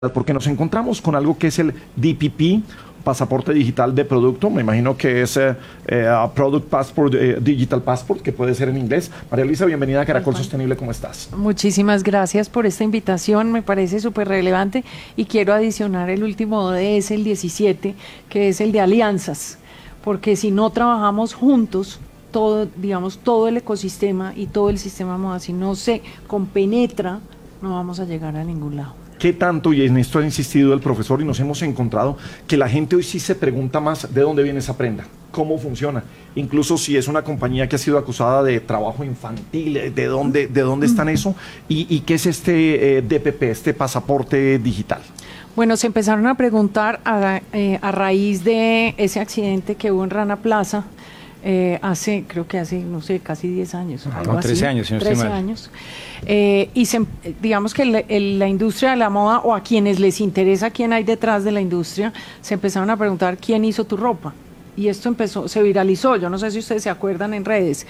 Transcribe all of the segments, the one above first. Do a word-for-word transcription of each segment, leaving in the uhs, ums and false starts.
porque nos encontramos con algo que es el D P P, pasaporte digital de producto. Me imagino que es eh, eh, Product Passport, eh, Digital Passport, que puede ser en inglés. María Luisa, bienvenida a Caracol Sostenible, ¿cómo estás? Muchísimas gracias por esta invitación, me parece súper relevante y quiero adicionar el último O D S, el diecisiete, que es el de alianzas, porque si no trabajamos juntos, todo, digamos, todo el ecosistema y todo el sistema MODA, si no se compenetra, no vamos a llegar a ningún lado. ¿Qué tanto, y en esto ha insistido el profesor, y nos hemos encontrado que la gente hoy sí se pregunta más de dónde viene esa prenda, cómo funciona, incluso si es una compañía que ha sido acusada de trabajo infantil, de dónde, de dónde están eso, y, y qué es este eh, D P P, este pasaporte digital? Bueno, se empezaron a preguntar a, eh, a raíz de ese accidente que hubo en Rana Plaza, Eh, hace, creo que hace, no sé, casi diez años. No, trece años, si no estoy mal. trece años. Eh, y se, digamos que el, el, la industria de la moda, o a quienes les interesa quién hay detrás de la industria, se empezaron a preguntar quién hizo tu ropa. Y esto empezó, se viralizó, yo no sé si ustedes se acuerdan en redes.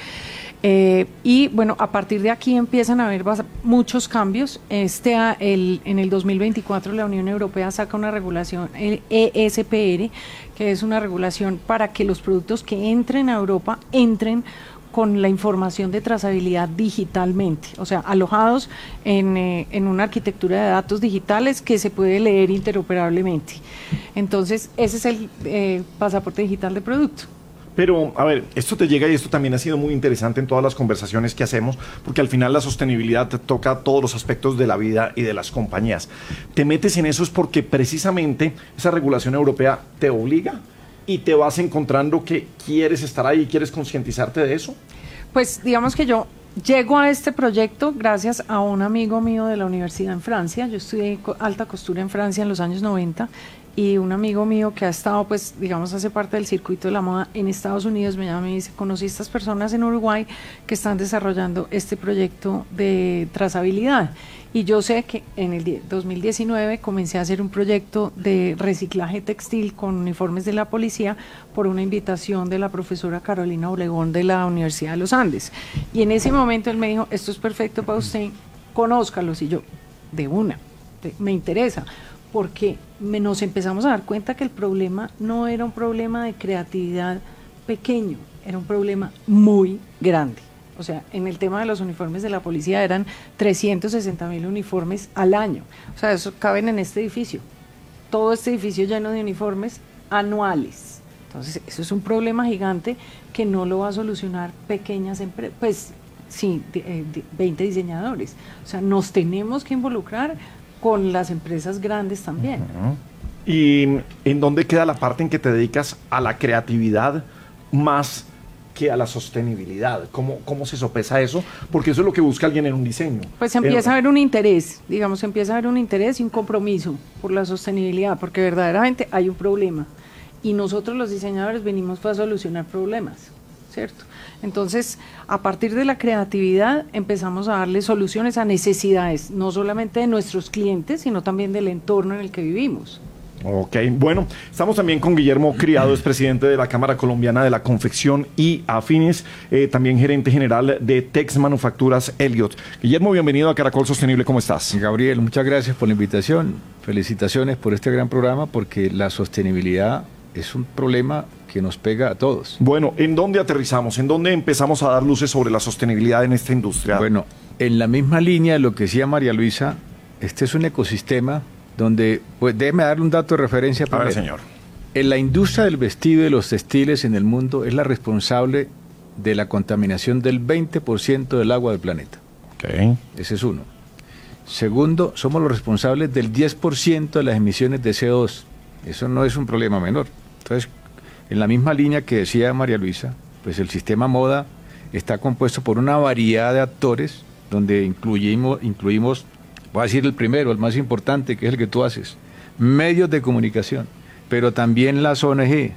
Eh, y bueno, a partir de aquí empiezan a haber muchos cambios. Este, el, en el dos mil veinticuatro la Unión Europea saca una regulación, el E S P R, que es una regulación para que los productos que entren a Europa entren con la información de trazabilidad digitalmente, o sea, alojados en, eh, en una arquitectura de datos digitales que se puede leer interoperablemente. Entonces, ese es el eh, pasaporte digital de producto. Pero, a ver, esto te llega y esto también ha sido muy interesante en todas las conversaciones que hacemos, porque al final la sostenibilidad te toca todos los aspectos de la vida y de las compañías. Te metes en eso es porque precisamente esa regulación europea te obliga y te vas encontrando que quieres estar ahí, quieres concientizarte de eso. Pues digamos que yo llego a este proyecto gracias a un amigo mío de la universidad en Francia. Yo estudié alta costura en Francia en los años noventa. Y un amigo mío que ha estado, pues, digamos, hace parte del circuito de la moda en Estados Unidos, me llama y me dice, conocí a estas personas en Uruguay que están desarrollando este proyecto de trazabilidad. Y yo sé que en el dos mil diecinueve comencé a hacer un proyecto de reciclaje textil con uniformes de la policía por una invitación de la profesora Carolina Obregón de la Universidad de los Andes. Y en ese momento él me dijo, esto es perfecto para usted, conózcalos. Y yo, de una, de, me interesa. Porque me, nos empezamos a dar cuenta que el problema no era un problema de creatividad pequeño, era un problema muy grande. O sea, en el tema de los uniformes de la policía eran trescientos sesenta mil uniformes al año. O sea, eso caben en este edificio. Todo este edificio lleno de uniformes anuales. Entonces, eso es un problema gigante que no lo va a solucionar pequeñas empresas, pues sí, de, de veinte diseñadores. O sea, nos tenemos que involucrar con las empresas grandes también. Uh-huh. ¿Y en dónde queda la parte en que te dedicas a la creatividad más que a la sostenibilidad? ¿Cómo, cómo se sopesa eso? Porque eso es lo que busca alguien en un diseño. Pues empieza eh, a haber un interés, digamos, empieza a haber un interés y un compromiso por la sostenibilidad, porque verdaderamente hay un problema. Y nosotros los diseñadores venimos para solucionar problemas, ¿cierto? Entonces, a partir de la creatividad empezamos a darle soluciones a necesidades, no solamente de nuestros clientes, sino también del entorno en el que vivimos. Ok, bueno, estamos también con Guillermo Criado, es presidente de la Cámara Colombiana de la Confección y Afines, eh, también gerente general de Tex Manufacturas Elliot. Guillermo, bienvenido a Caracol Sostenible, ¿cómo estás? Gabriel, muchas gracias por la invitación, felicitaciones por este gran programa, porque la sostenibilidad es un problema que nos pega a todos. Bueno, ¿en dónde aterrizamos? ¿En dónde empezamos a dar luces sobre la sostenibilidad en esta industria? Bueno, en la misma línea de lo que decía María Luisa, este es un ecosistema donde, pues déjeme darle un dato de referencia primero. A ver, señor. En la industria del vestido y de los textiles en el mundo es la responsable de la contaminación del veinte por ciento del agua del planeta. Okay. Ese es uno. Segundo, somos los responsables del diez por ciento de las emisiones de C O dos. Eso no es un problema menor. Entonces, en la misma línea que decía María Luisa, pues el sistema moda está compuesto por una variedad de actores donde incluimos, incluimos, voy a decir el primero, el más importante, que es el que tú haces, medios de comunicación, pero también las O N G,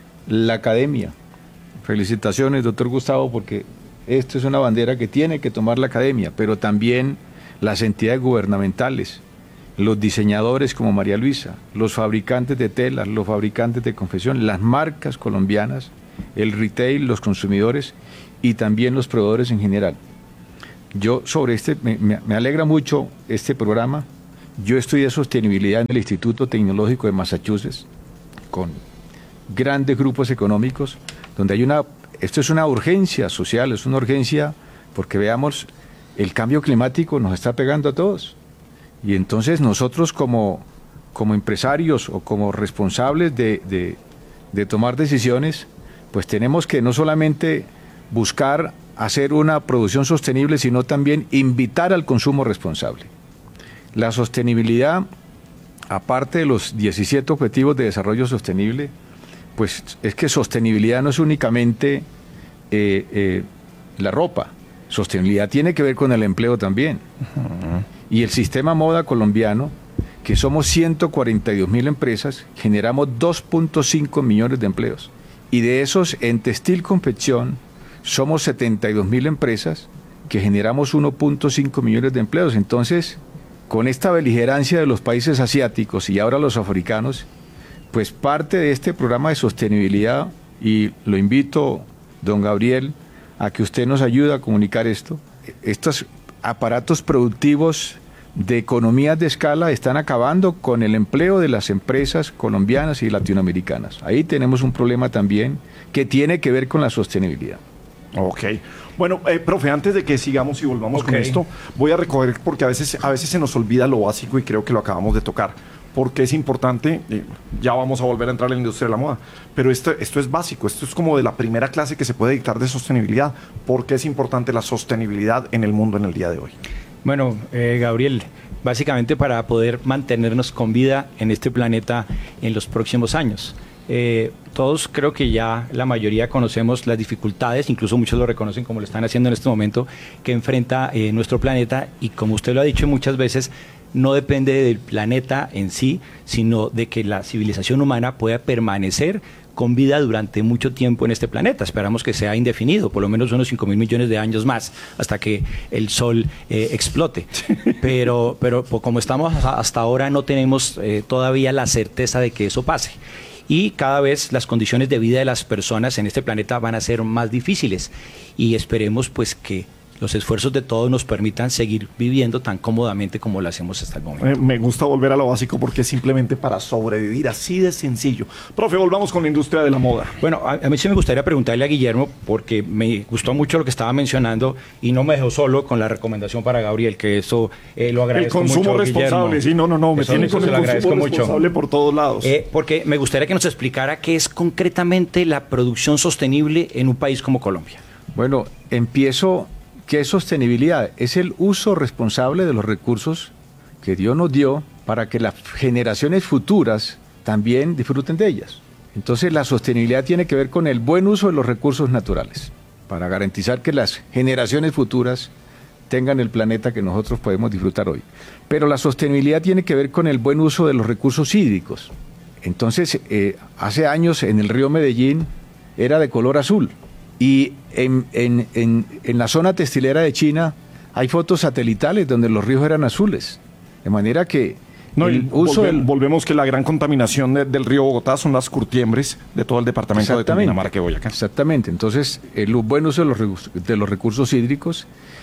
la academia. Felicitaciones, doctor Gustavo, porque esto es una bandera que tiene que tomar la academia, pero también las entidades gubernamentales, los diseñadores como María Luisa, los fabricantes de telas, los fabricantes de confección, las marcas colombianas, el retail, los consumidores y también los proveedores en general. Yo sobre este, me, me alegra mucho este programa Yo estudié sostenibilidad en el Instituto Tecnológico de Massachusetts con grandes grupos económicos, donde hay una, esto es una urgencia social, es una urgencia porque veamos, el cambio climático nos está pegando a todos. Y entonces nosotros como, como empresarios o como responsables de, de, de tomar decisiones, pues tenemos que no solamente buscar hacer una producción sostenible, sino también invitar al consumo responsable. La sostenibilidad, aparte de los diecisiete Objetivos de Desarrollo Sostenible, pues es que sostenibilidad no es únicamente eh, eh, la ropa, sostenibilidad tiene que ver con el empleo también. Uh-huh. Y el sistema moda colombiano, que somos ciento cuarenta y dos mil empresas, generamos dos punto cinco millones de empleos. Y de esos, en textil confección, somos setenta y dos mil empresas que generamos uno punto cinco millones de empleos. Entonces, con esta beligerancia de los países asiáticos y ahora los africanos, pues parte de este programa de sostenibilidad, y lo invito, don Gabriel, a que usted nos ayude a comunicar esto, estos aparatos productivos de economías de escala están acabando con el empleo de las empresas colombianas y latinoamericanas. Ahí tenemos un problema también que tiene que ver con la sostenibilidad. Ok. Bueno, eh, profe, antes de que sigamos y volvamos okay. con esto, voy a recoger, porque a veces, a veces se nos olvida lo básico y creo que lo acabamos de tocar, porque es importante, eh, ya vamos a volver a entrar en la industria de la moda, pero esto, esto es básico, esto es como de la primera clase que se puede dictar de sostenibilidad. ¿Por qué es importante la sostenibilidad en el mundo en el día de hoy? Bueno, eh, Gabriel, básicamente para poder mantenernos con vida en este planeta en los próximos años. Eh, todos creo que ya la mayoría conocemos las dificultades, incluso muchos lo reconocen como lo están haciendo en este momento, que enfrenta eh, nuestro planeta, y como usted lo ha dicho muchas veces, no depende del planeta en sí, sino de que la civilización humana pueda permanecer con vida durante mucho tiempo en este planeta. Esperamos que sea indefinido, por lo menos unos cinco mil millones de años más, hasta que el Sol eh, explote. Pero, pero como estamos hasta ahora, no tenemos eh, todavía la certeza de que eso pase. Y cada vez las condiciones de vida de las personas en este planeta van a ser más difíciles, y esperemos pues que los esfuerzos de todos nos permitan seguir viviendo tan cómodamente como lo hacemos hasta el momento. Eh, me gusta volver a lo básico porque es simplemente para sobrevivir, así de sencillo. Profe, volvamos con la industria de la moda. Bueno, a, a mí sí me gustaría preguntarle a Guillermo, porque me gustó mucho lo que estaba mencionando y no me dejó solo con la recomendación para Gabriel, que eso eh, lo agradezco mucho. El consumo mucho, responsable, Guillermo. Sí, no, no, no, me eso, tiene eso con el consumo responsable mucho. Por todos lados. Eh, porque me gustaría que nos explicara qué es concretamente la producción sostenible en un país como Colombia. Bueno, empiezo... ¿Qué es sostenibilidad? Es el uso responsable de los recursos que Dios nos dio para que las generaciones futuras también disfruten de ellas. Entonces la sostenibilidad tiene que ver con el buen uso de los recursos naturales, para garantizar que las generaciones futuras tengan el planeta que nosotros podemos disfrutar hoy. Pero la sostenibilidad tiene que ver con el buen uso de los recursos hídricos. Entonces, eh, hace años en el río Medellín era de color azul. Y en, en, en, en la zona textilera de China hay fotos satelitales donde los ríos eran azules. De manera que no, el uso volve, del... volvemos que la gran contaminación de, del río Bogotá son las curtiembres de todo el departamento de Cundinamarca y Boyacá. Exactamente. Entonces, el buen uso de los, de los recursos hídricos,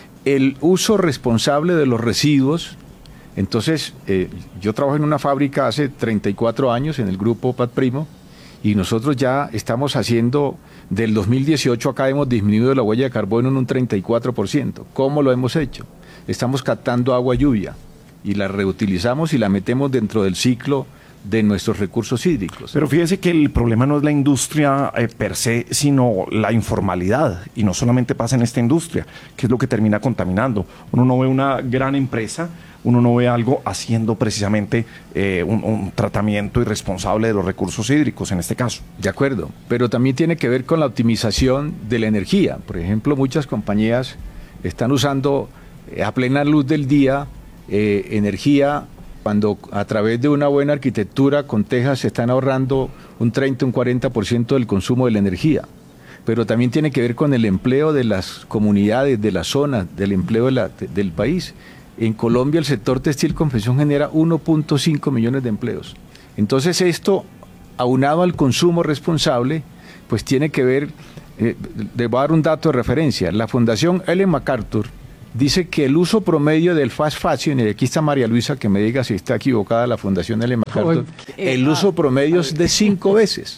el uso responsable de los residuos. Entonces, eh, yo trabajo en una fábrica hace treinta y cuatro años en el grupo Pat Primo, y nosotros ya estamos haciendo, del dos mil dieciocho acá hemos disminuido la huella de carbono en un treinta y cuatro por ciento. ¿Cómo lo hemos hecho? Estamos captando agua lluvia y la reutilizamos y la metemos dentro del ciclo de nuestros recursos hídricos. Pero fíjese que el problema no es la industria eh, per se, sino la informalidad. Y no solamente pasa en esta industria, que es lo que termina contaminando. Uno no ve una gran empresa, uno no ve algo haciendo precisamente eh, un, un tratamiento irresponsable de los recursos hídricos en este caso. De acuerdo, pero también tiene que ver con la optimización de la energía. Por ejemplo, muchas compañías están usando eh, a plena luz del día eh, energía, cuando a través de una buena arquitectura con tejas se están ahorrando un treinta, un cuarenta por ciento del consumo de la energía. Pero también tiene que ver con el empleo de las comunidades, de las zonas, del empleo de la, de, del país. En Colombia el sector textil confección genera uno punto cinco millones de empleos. Entonces esto, aunado al consumo responsable, pues tiene que ver, eh, le voy a dar un dato de referencia. La Fundación Ellen MacArthur dice que el uso promedio del fast fashion, y aquí está María Luisa que me diga si está equivocada la Fundación Ellen MacArthur, el uso promedio es de cinco veces.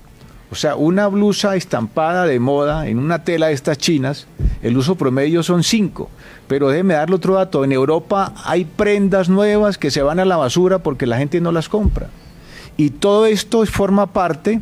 O sea, una blusa estampada de moda en una tela de estas chinas, el uso promedio son cinco. Pero déjeme darle otro dato, en Europa hay prendas nuevas que se van a la basura porque la gente no las compra. Y todo esto forma parte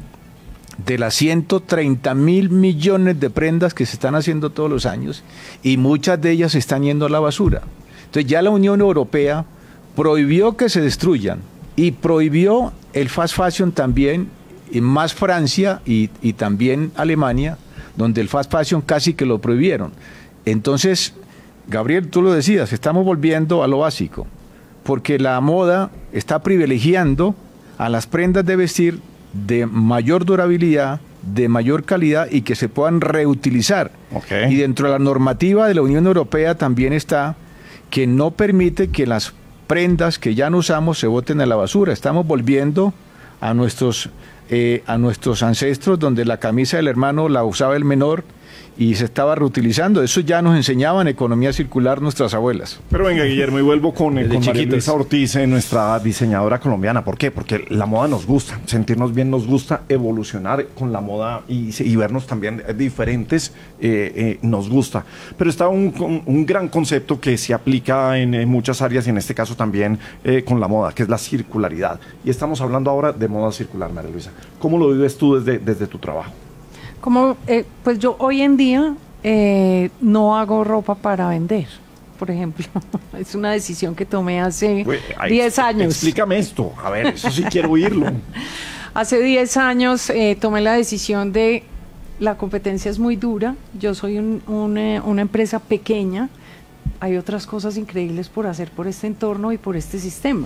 de las ciento treinta mil millones de prendas que se están haciendo todos los años y muchas de ellas están yendo a la basura. Entonces ya la Unión Europea prohibió que se destruyan y prohibió el fast fashion también, y más Francia y, y también Alemania, donde el fast fashion casi que lo prohibieron. Entonces, Gabriel, tú lo decías, estamos volviendo a lo básico, porque la moda está privilegiando a las prendas de vestir de mayor durabilidad, de mayor calidad y que se puedan reutilizar. Okay. Y dentro de la normativa de la Unión Europea también está que no permite que las prendas que ya no usamos se boten a la basura. Estamos volviendo a nuestros, eh, a nuestros ancestros, donde la camisa del hermano la usaba el menor y se estaba reutilizando. Eso ya nos enseñaban economía circular nuestras abuelas. Pero venga, Guillermo, y vuelvo con, con María Luisa Ortiz, nuestra diseñadora colombiana. ¿Por qué? Porque la moda nos gusta, sentirnos bien nos gusta, evolucionar con la moda y, y vernos también diferentes eh, eh, nos gusta. Pero está un, un gran concepto que se aplica en, en muchas áreas y en este caso también eh, con la moda, que es la circularidad. Y estamos hablando ahora de moda circular, María Luisa. ¿Cómo lo vives tú desde, desde tu trabajo? Como, eh, pues yo hoy en día eh, no hago ropa para vender, por ejemplo. Es una decisión que tomé hace diez años. Explícame esto, a ver, eso sí quiero oírlo. Hace diez años eh, tomé la decisión de, la competencia es muy dura, yo soy un, un, eh, una empresa pequeña, hay otras cosas increíbles por hacer por este entorno y por este sistema.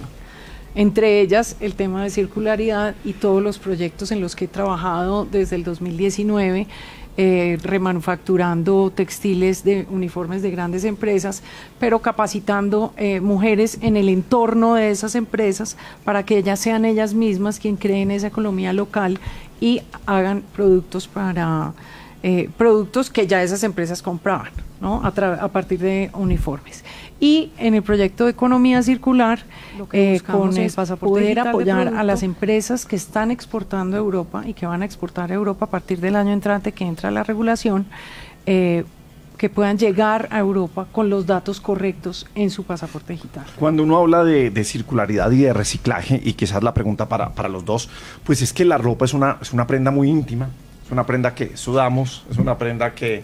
Entre ellas el tema de circularidad y todos los proyectos en los que he trabajado desde el dos mil diecinueve, eh, remanufacturando textiles de uniformes de grandes empresas, pero capacitando eh, mujeres en el entorno de esas empresas para que ellas sean ellas mismas quien creen esa economía local y hagan productos para eh, productos que ya esas empresas compraban, ¿no? a, a partir de uniformes. Y en el proyecto de economía circular, eh, con el pasaporte poder apoyar a las empresas que están exportando a Europa y que van a exportar a Europa a partir del año entrante que entra la regulación, eh, que puedan llegar a Europa con los datos correctos en su pasaporte digital. Cuando uno habla de, de circularidad y de reciclaje, y quizás la pregunta para, para los dos, pues es que la ropa es una, es una prenda muy íntima, es una prenda que sudamos, es una prenda que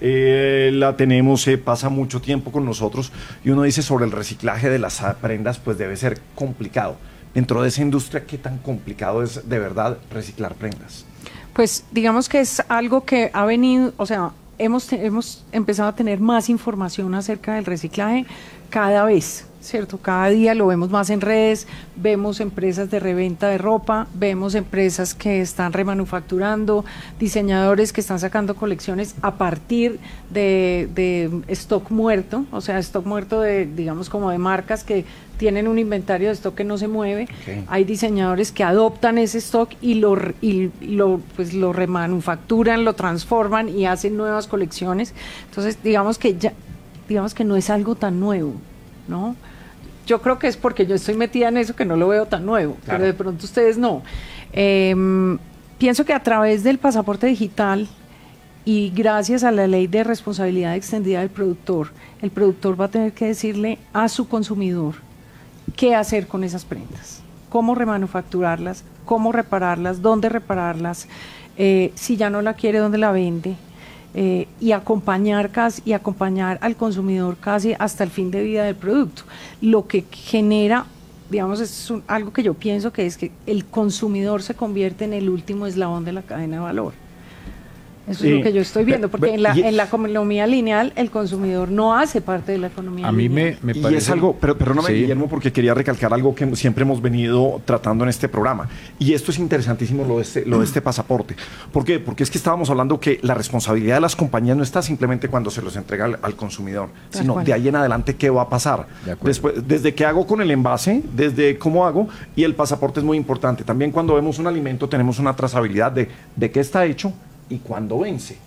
Eh, la tenemos, eh, pasa mucho tiempo con nosotros y uno dice sobre el reciclaje de las prendas, pues debe ser complicado. Dentro de esa industria, ¿qué tan complicado es de verdad reciclar prendas? Pues digamos que es algo que ha venido, o sea, hemos, hemos empezado a tener más información acerca del reciclaje cada vez, ¿cierto? Cada día lo vemos más en redes, vemos empresas de reventa de ropa, vemos empresas que están remanufacturando, diseñadores que están sacando colecciones a partir de, de stock muerto, o sea, stock muerto de, digamos, como de marcas que tienen un inventario de stock que no se mueve. Okay. Hay diseñadores que adoptan ese stock y lo, y, y lo, pues, lo remanufacturan, lo transforman y hacen nuevas colecciones. Entonces, digamos que ya, digamos que no es algo tan nuevo, ¿no? Yo creo que es porque yo estoy metida en eso que no lo veo tan nuevo, claro. Pero de pronto ustedes no. Eh, pienso que a través del pasaporte digital y gracias a la ley de responsabilidad extendida del productor, el productor va a tener que decirle a su consumidor qué hacer con esas prendas, cómo remanufacturarlas, cómo repararlas, dónde repararlas, eh, si ya no la quiere, dónde la vende. Eh, y acompañar casi, y acompañar al consumidor casi hasta el fin de vida del producto, lo que genera, digamos, es un, algo que yo pienso que es que el consumidor se convierte en el último eslabón de la cadena de valor. Eso sí. Es lo que yo estoy viendo, porque en la, en la economía lineal el consumidor no hace parte de la economía a mí lineal. Me, me parece... Y es algo, pero perdóname, sí. Guillermo, porque quería recalcar algo que siempre hemos venido tratando en este programa. Y esto es interesantísimo, lo de este, lo de este pasaporte. ¿Por qué? Porque es que estábamos hablando que la responsabilidad de las compañías no está simplemente cuando se los entrega al, al consumidor, de sino acuerdo. De ahí en adelante qué va a pasar. De Después, desde qué hago con el envase, desde cómo hago, y el pasaporte es muy importante. También cuando vemos un alimento tenemos una trazabilidad de, de qué está hecho y cuándo vence.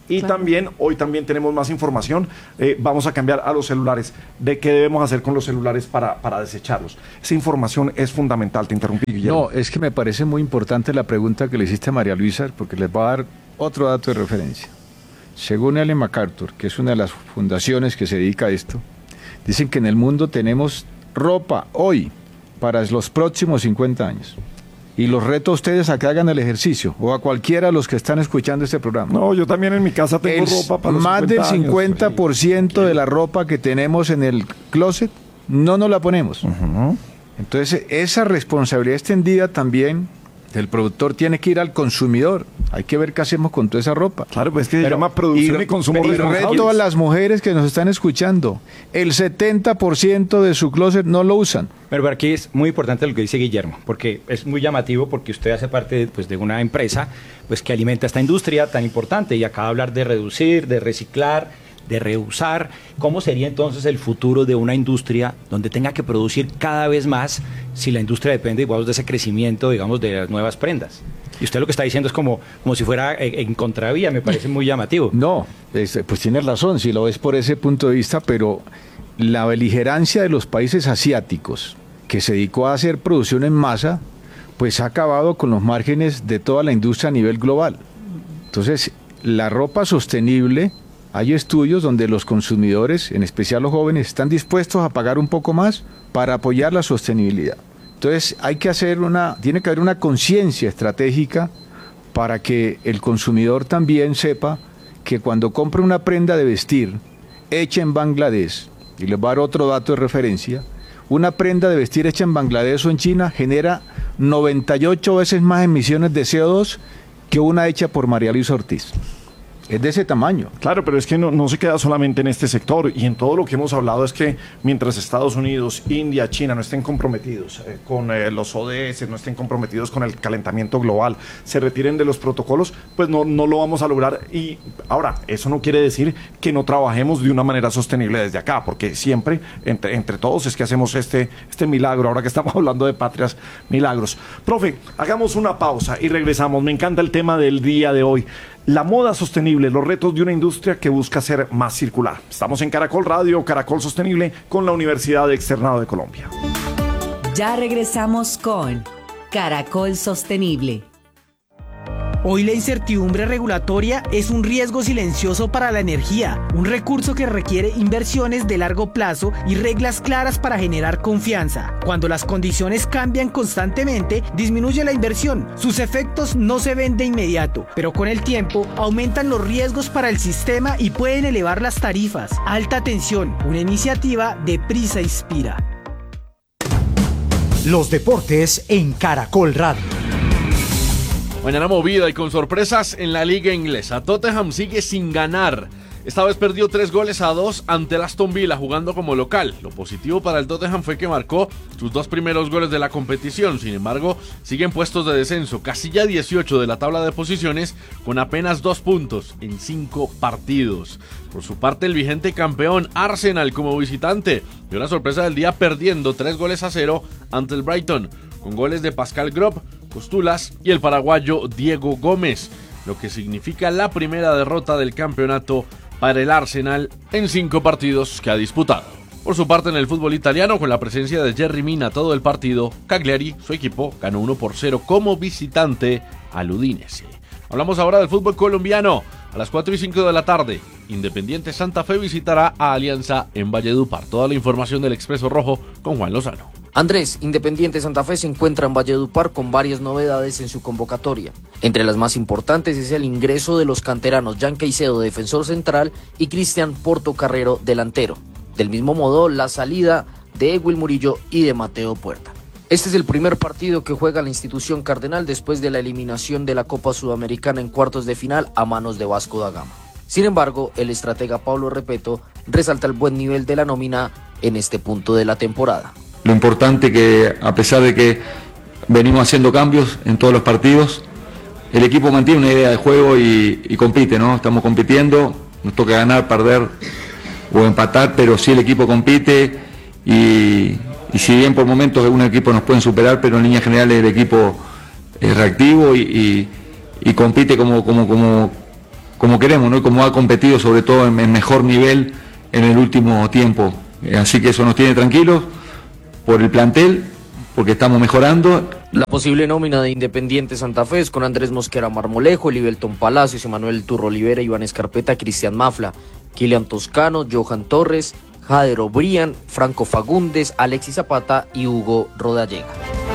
Y claro. también, hoy también tenemos más información, eh, vamos a cambiar a los celulares, de qué debemos hacer con los celulares para, para desecharlos. Esa información es fundamental, te interrumpí, Guillermo. No, es que me parece muy importante la pregunta que le hiciste a María Luisa, porque les va a dar otro dato de referencia. Según Ellen MacArthur, que es una de las fundaciones que se dedica a esto, dicen que en el mundo tenemos ropa hoy para los próximos cincuenta años. Y los reto a ustedes a que hagan el ejercicio, o a cualquiera de los que están escuchando este programa. No, yo también en mi casa tengo el, ropa para los más del cincuenta por ciento años. de la ropa que tenemos en el closet no nos la ponemos. Uh-huh. Entonces, esa responsabilidad extendida también del productor tiene que ir al consumidor. Hay que ver qué hacemos con toda esa ropa. Claro, pues es que se llama producción y, y consumo responsable. Y reto a las mujeres que nos están escuchando. El setenta por ciento de su closet no lo usan. Pero aquí es muy importante lo que dice Guillermo, porque es muy llamativo, porque usted hace parte de, pues, de una empresa pues, que alimenta esta industria tan importante, y acaba de hablar de reducir, de reciclar, de reusar. ¿Cómo sería entonces el futuro de una industria donde tenga que producir cada vez más si la industria depende, digamos, de ese crecimiento, digamos, de las nuevas prendas? Y usted lo que está diciendo es como, como si fuera en, en contravía, me parece muy llamativo. No, es, pues tiene razón, si lo ves por ese punto de vista, pero la beligerancia de los países asiáticos, que se dedicó a hacer producción en masa, pues ha acabado con los márgenes de toda la industria a nivel global. Entonces, la ropa sostenible, hay estudios donde los consumidores, en especial los jóvenes, están dispuestos a pagar un poco más para apoyar la sostenibilidad. Entonces, hay que hacer una, tiene que haber una conciencia estratégica para que el consumidor también sepa que cuando compra una prenda de vestir hecha en Bangladesh, y les voy a dar otro dato de referencia, una prenda de vestir hecha en Bangladesh o en China genera noventa y ocho veces más emisiones de C O dos que una hecha por María Luisa Ortiz. Es de ese tamaño. Claro, pero es que no, no se queda solamente en este sector, y en todo lo que hemos hablado es que mientras Estados Unidos, India, China no estén comprometidos eh, con eh, los O D S, no estén comprometidos con el calentamiento global, se retiren de los protocolos, pues no, no lo vamos a lograr. Y ahora, eso no quiere decir que no trabajemos de una manera sostenible desde acá, porque siempre, entre, entre todos, es que hacemos este, este milagro, ahora que estamos hablando de patrias milagros. Profe, hagamos una pausa y regresamos. Me encanta el tema del día de hoy. La moda sostenible, los retos de una industria que busca ser más circular. Estamos en Caracol Radio, Caracol Sostenible, con la Universidad Externado de Colombia. Ya regresamos con Caracol Sostenible. Hoy la incertidumbre regulatoria es un riesgo silencioso para la energía, un recurso que requiere inversiones de largo plazo y reglas claras para generar confianza. Cuando las condiciones cambian constantemente, disminuye la inversión. Sus efectos no se ven de inmediato, pero con el tiempo aumentan los riesgos para el sistema y pueden elevar las tarifas. Alta tensión, una iniciativa de Prisa Inspira. Los deportes en Caracol Radio. Mañana movida y con sorpresas en la liga inglesa. Tottenham sigue sin ganar. Esta vez perdió tres goles a dos ante el Aston Villa jugando como local. Lo positivo para el Tottenham fue que marcó sus dos primeros goles de la competición. Sin embargo, siguen puestos de descenso, casilla dieciocho de la tabla de posiciones, con apenas dos puntos en cinco partidos. Por su parte, el vigente campeón Arsenal como visitante dio la sorpresa del día perdiendo tres goles a cero ante el Brighton, con goles de Pascal Gropp, Costulas y el paraguayo Diego Gómez, lo que significa la primera derrota del campeonato para el Arsenal en cinco partidos que ha disputado. Por su parte, en el fútbol italiano, con la presencia de Jerry Mina todo el partido, Cagliari, su equipo, ganó uno por cero como visitante al Udinese. Hablamos ahora del fútbol colombiano. A las cuatro y cinco de la tarde, Independiente Santa Fe visitará a Alianza en Valledupar. Toda la información del Expreso Rojo con Juan Lozano. Andrés, Independiente Santa Fe se encuentra en Valledupar con varias novedades en su convocatoria. Entre las más importantes es el ingreso de los canteranos Jan Caicedo, defensor central, y Cristian Portocarrero, delantero. Del mismo modo, la salida de Ewil Murillo y de Mateo Puerta. Este es el primer partido que juega la institución cardenal después de la eliminación de la Copa Sudamericana en cuartos de final a manos de Vasco da Gama. Sin embargo, el estratega Pablo Repeto resalta el buen nivel de la nómina en este punto de la temporada. Lo importante que, a pesar de que venimos haciendo cambios en todos los partidos, el equipo mantiene una idea de juego y, y compite, ¿no? Estamos compitiendo, nos toca ganar, perder o empatar, pero sí el equipo compite y, y si bien por momentos algunos equipos nos pueden superar, pero en líneas generales el equipo es reactivo y, y, y compite como, como, como, como queremos, ¿no? Y como ha competido sobre todo en, en mejor nivel en el último tiempo. Eh, así que eso nos tiene tranquilos por el plantel, porque estamos mejorando. La posible nómina de Independiente Santa Fe es con Andrés Mosquera Marmolejo, Libelton Palacios, Emanuel Turro Olivera, Iván Escarpeta, Cristian Mafla, Kilian Toscano, Johan Torres, Jader O'Brien, Franco Fagundes, Alexis Zapata y Hugo Rodallega.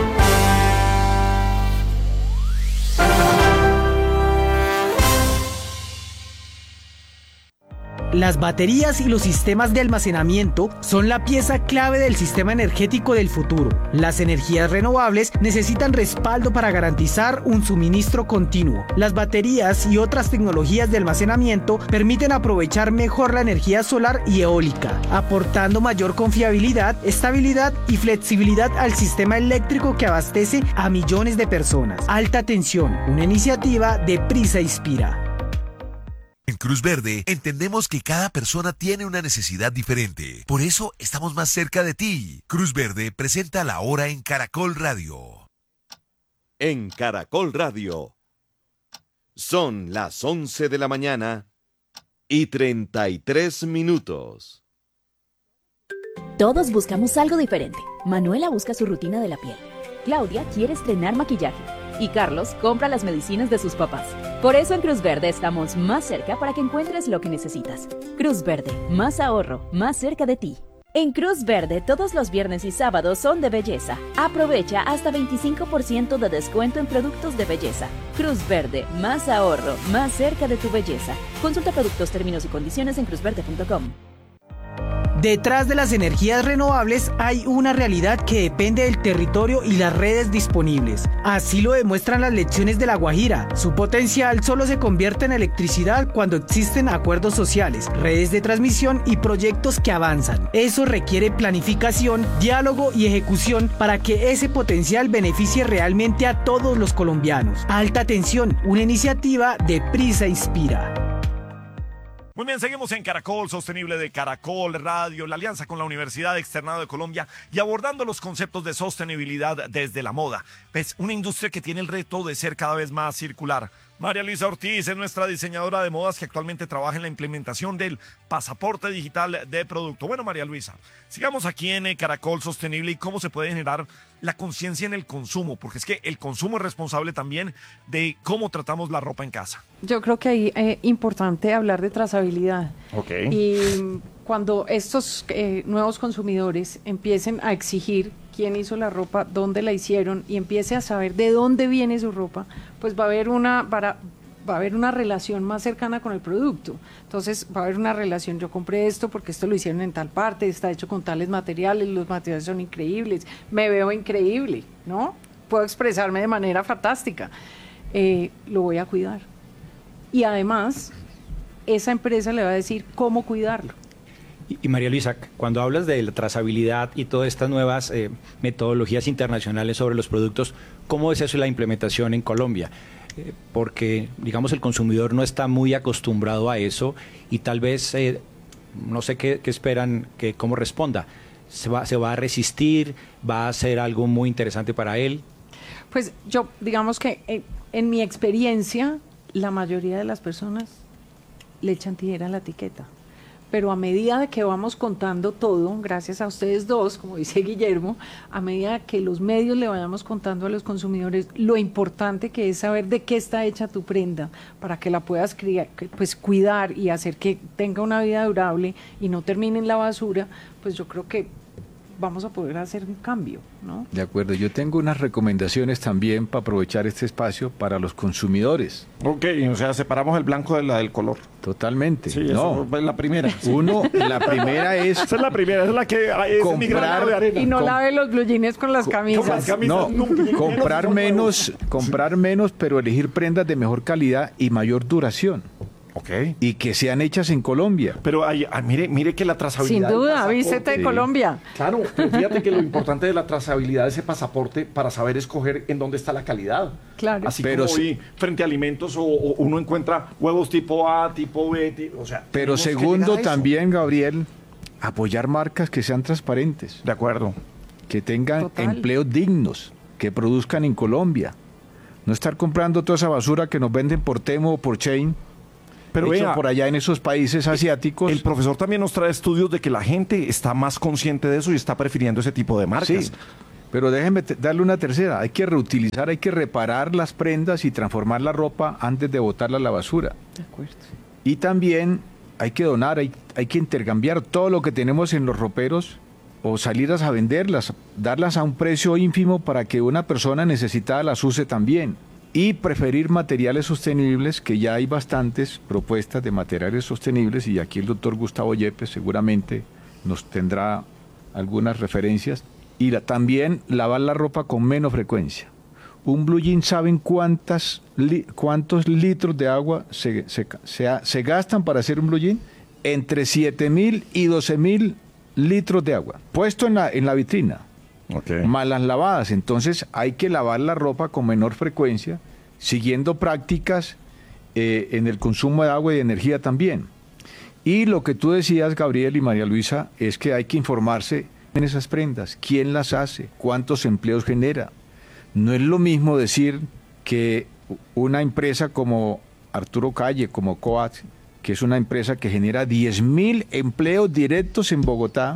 Las baterías y los sistemas de almacenamiento son la pieza clave del sistema energético del futuro. Las energías renovables necesitan respaldo para garantizar un suministro continuo. Las baterías y otras tecnologías de almacenamiento permiten aprovechar mejor la energía solar y eólica, aportando mayor confiabilidad, estabilidad y flexibilidad al sistema eléctrico que abastece a millones de personas. Alta Tensión, una iniciativa de Prisa Inspira. En Cruz Verde entendemos que cada persona tiene una necesidad diferente. Por eso estamos más cerca de ti. Cruz Verde presenta La Hora en Caracol Radio. En Caracol Radio. Son las once de la mañana y treinta y tres minutos. Todos buscamos algo diferente. Manuela busca su rutina de la piel. Claudia quiere estrenar maquillaje. Y Carlos compra las medicinas de sus papás. Por eso en Cruz Verde estamos más cerca para que encuentres lo que necesitas. Cruz Verde, más ahorro, más cerca de ti. En Cruz Verde todos los viernes y sábados son de belleza. Aprovecha hasta veinticinco por ciento de descuento en productos de belleza. Cruz Verde, más ahorro, más cerca de tu belleza. Consulta productos, términos y condiciones en cruz verde punto com. Detrás de las energías renovables hay una realidad que depende del territorio y las redes disponibles. Así lo demuestran las lecciones de La Guajira. Su potencial solo se convierte en electricidad cuando existen acuerdos sociales, redes de transmisión y proyectos que avanzan. Eso requiere planificación, diálogo y ejecución para que ese potencial beneficie realmente a todos los colombianos. Alta Tensión, una iniciativa de Prisa Inspira. Muy bien, seguimos en Caracol Sostenible de Caracol Radio, la alianza con la Universidad Externado de Colombia y abordando los conceptos de sostenibilidad desde la moda. Pues una industria que tiene el reto de ser cada vez más circular. María Luisa Ortiz es nuestra diseñadora de modas que actualmente trabaja en la implementación del pasaporte digital de producto. Bueno, María Luisa, sigamos aquí en Caracol Sostenible y cómo se puede generar la conciencia en el consumo, porque es que el consumo es responsable también de cómo tratamos la ropa en casa. Yo creo que ahí es eh, importante hablar de trazabilidad. Ok. Y cuando estos eh, nuevos consumidores empiecen a exigir quién hizo la ropa, dónde la hicieron y empiece a saber de dónde viene su ropa, pues va a haber una para, va a haber una relación más cercana con el producto. Entonces va a haber una relación, yo compré esto porque esto lo hicieron en tal parte, está hecho con tales materiales, los materiales son increíbles, me veo increíble, ¿no? Puedo expresarme de manera fantástica, eh, lo voy a cuidar. Y además, esa empresa le va a decir cómo cuidarlo. Y María Luisa, cuando hablas de la trazabilidad y todas estas nuevas eh, metodologías internacionales sobre los productos, ¿cómo es eso la implementación en Colombia? Eh, porque, digamos, el consumidor no está muy acostumbrado a eso y tal vez, eh, no sé qué, qué esperan, que cómo responda. ¿Se va, ¿Se va a resistir? ¿Va a ser algo muy interesante para él? Pues yo, digamos que eh, en mi experiencia, la mayoría de las personas le echan tijera a la etiqueta. Pero a medida de que vamos contando todo, gracias a ustedes dos, como dice Guillermo, a medida que los medios le vayamos contando a los consumidores lo importante que es saber de qué está hecha tu prenda, para que la puedas criar, pues, cuidar y hacer que tenga una vida durable y no termine en la basura, pues yo creo que vamos a poder hacer un cambio, ¿no? De acuerdo, yo tengo unas recomendaciones también para aprovechar este espacio para los consumidores. Ok, o sea, separamos el blanco de la del color. Totalmente. Sí, no, eso es la primera. Uno, la primera es... Esa es la primera, esa es la que es comprar, mi granero de arena. Y no Com lave los blue jeans con las camisas. Con las camisas no, nunca. comprar menos, comprar menos, pero elegir prendas de mejor calidad y mayor duración. Okay. Y que sean hechas en Colombia. Pero hay, ah, mire, mire que la trazabilidad. Sin duda, vístete de sí. Colombia. Claro, pero fíjate que lo importante de la trazabilidad de ese pasaporte para saber escoger en dónde está la calidad. Claro. Así pero como si, hoy frente a alimentos o, o uno encuentra huevos tipo A, tipo B, tipo, o sea. Pero segundo también, Gabriel, apoyar marcas que sean transparentes. De acuerdo. Que tengan Total. empleos dignos, que produzcan en Colombia. No estar comprando toda esa basura que nos venden por Temo o por Chain, Pero hecho vea, por allá en esos países asiáticos. El profesor también nos trae estudios de que la gente está más consciente de eso y está prefiriendo ese tipo de marcas. Sí, pero déjeme darle una tercera. Hay que reutilizar, hay que reparar las prendas y transformar la ropa antes de botarla a la basura. De acuerdo. Y también hay que donar, hay, hay que intercambiar todo lo que tenemos en los roperos o salirlas a venderlas, darlas a un precio ínfimo para que una persona necesitada las use también. Y preferir materiales sostenibles, que ya hay bastantes propuestas de materiales sostenibles, y aquí el doctor Gustavo Yepes seguramente nos tendrá algunas referencias. Y la, también lavar la ropa con menos frecuencia. Un blue jean, ¿saben cuántas li, cuántos litros de agua se, se, se, se gastan para hacer un blue jean? Entre siete mil y doce mil litros de agua, puesto en la, en la vitrina. Okay. Más las lavadas. Entonces hay que lavar la ropa con menor frecuencia, siguiendo prácticas eh, en el consumo de agua y de energía también. Y lo que tú decías, Gabriel y María Luisa, es que hay que informarse en esas prendas, quién las hace, cuántos empleos genera. No es lo mismo decir que una empresa como Arturo Calle, como Coat, que es una empresa que genera diez mil empleos directos en Bogotá,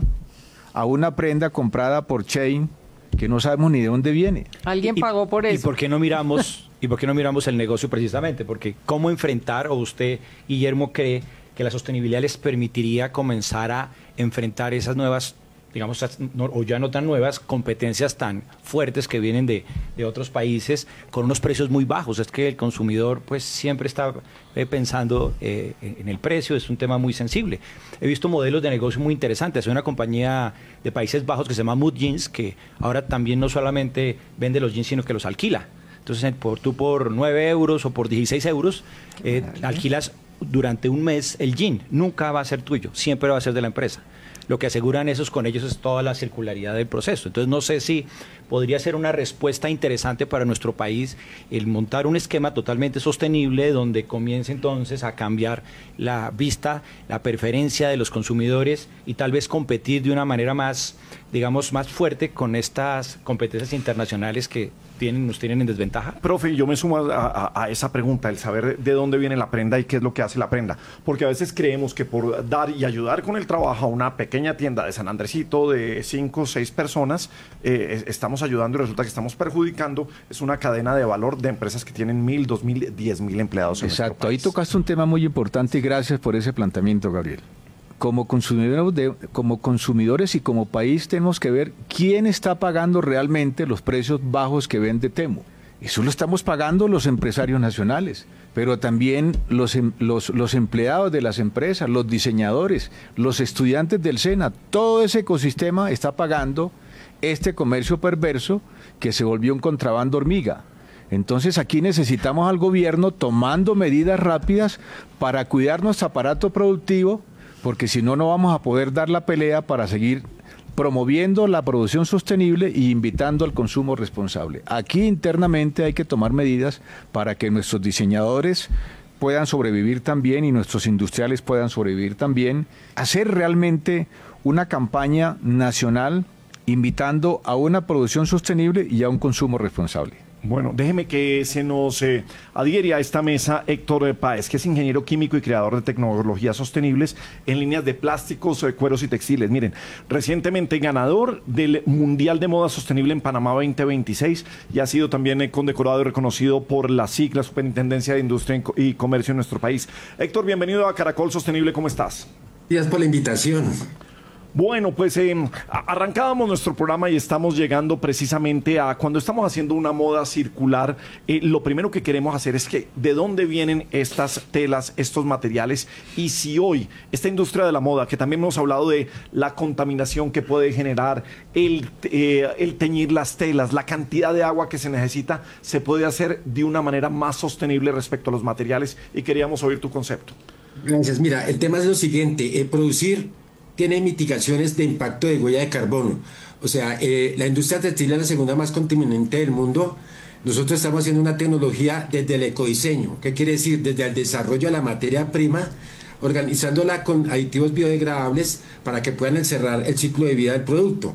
a una prenda comprada por Chain que no sabemos ni de dónde viene. Alguien y, pagó por eso. ¿Y por qué no miramos y por qué no miramos el negocio precisamente? Porque cómo enfrentar, o usted, Guillermo, cree que la sostenibilidad les permitiría comenzar a enfrentar esas nuevas, digamos, o ya no tan nuevas, competencias tan fuertes que vienen de, de otros países con unos precios muy bajos. Es que el consumidor pues siempre está eh, pensando eh, en el precio, es un tema muy sensible. He visto modelos de negocio muy interesantes. Hay una compañía de Países Bajos que se llama Mood Jeans, que ahora también no solamente vende los jeans, sino que los alquila. Entonces por, tú por nueve euros o por dieciséis euros eh, alquilas durante un mes el jean. Nunca va a ser tuyo, siempre va a ser de la empresa. Lo que aseguran esos con ellos es toda la circularidad del proceso. Entonces no sé si podría ser una respuesta interesante para nuestro país el montar un esquema totalmente sostenible donde comience entonces a cambiar la vista, la preferencia de los consumidores y tal vez competir de una manera más, digamos, más fuerte con estas competencias internacionales que tienen, nos tienen en desventaja. Profe, yo me sumo a, a, a esa pregunta, el saber de dónde viene la prenda y qué es lo que hace la prenda. Porque a veces creemos que por dar y ayudar con el trabajo a una pequeña tienda de San Andresito de cinco o seis personas, eh, estamos ayudando y resulta que estamos perjudicando. Es una cadena de valor de empresas que tienen mil, dos mil, diez mil empleados en nuestro país. Exacto, ahí tocaste un tema muy importante y gracias por ese planteamiento, Gabriel. Como consumidores, de, como consumidores y como país tenemos que ver quién está pagando realmente los precios bajos que vende Temu. Eso lo estamos pagando los empresarios nacionales, pero también los, los, los empleados de las empresas, los diseñadores, los estudiantes del SENA. Todo ese ecosistema está pagando este comercio perverso que se volvió un contrabando hormiga. Entonces aquí necesitamos al gobierno tomando medidas rápidas para cuidar nuestro aparato productivo, porque si no, no vamos a poder dar la pelea para seguir promoviendo la producción sostenible y invitando al consumo responsable. Aquí internamente hay que tomar medidas para que nuestros diseñadores puedan sobrevivir también y nuestros industriales puedan sobrevivir también. Hacer realmente una campaña nacional invitando a una producción sostenible y a un consumo responsable. Bueno, déjeme que se nos eh, adhiere a esta mesa Héctor Páez, que es ingeniero químico y creador de tecnologías sostenibles en líneas de plásticos, eh, cueros y textiles. Miren, recientemente ganador del Mundial de Moda Sostenible en Panamá veinte veintiséis y ha sido también eh, condecorado y reconocido por la S I C, la Superintendencia de Industria y Comercio en nuestro país. Héctor, bienvenido a Caracol Sostenible, ¿cómo estás? Gracias por la invitación. Bueno, pues eh, arrancábamos nuestro programa y estamos llegando precisamente a cuando estamos haciendo una moda circular. Eh, lo primero que queremos hacer es que de dónde vienen estas telas, estos materiales, y si hoy esta industria de la moda, que también hemos hablado de la contaminación que puede generar, el, eh, el teñir las telas, la cantidad de agua que se necesita, se puede hacer de una manera más sostenible respecto a los materiales, y queríamos oír tu concepto. Gracias. Mira, el tema es lo siguiente, eh, producir tiene mitigaciones de impacto de huella de carbono. O sea, eh, la industria textil es la segunda más contaminante del mundo. Nosotros estamos haciendo una tecnología desde el ecodiseño. ¿Qué quiere decir? Desde el desarrollo de la materia prima, organizándola con aditivos biodegradables para que puedan encerrar el ciclo de vida del producto.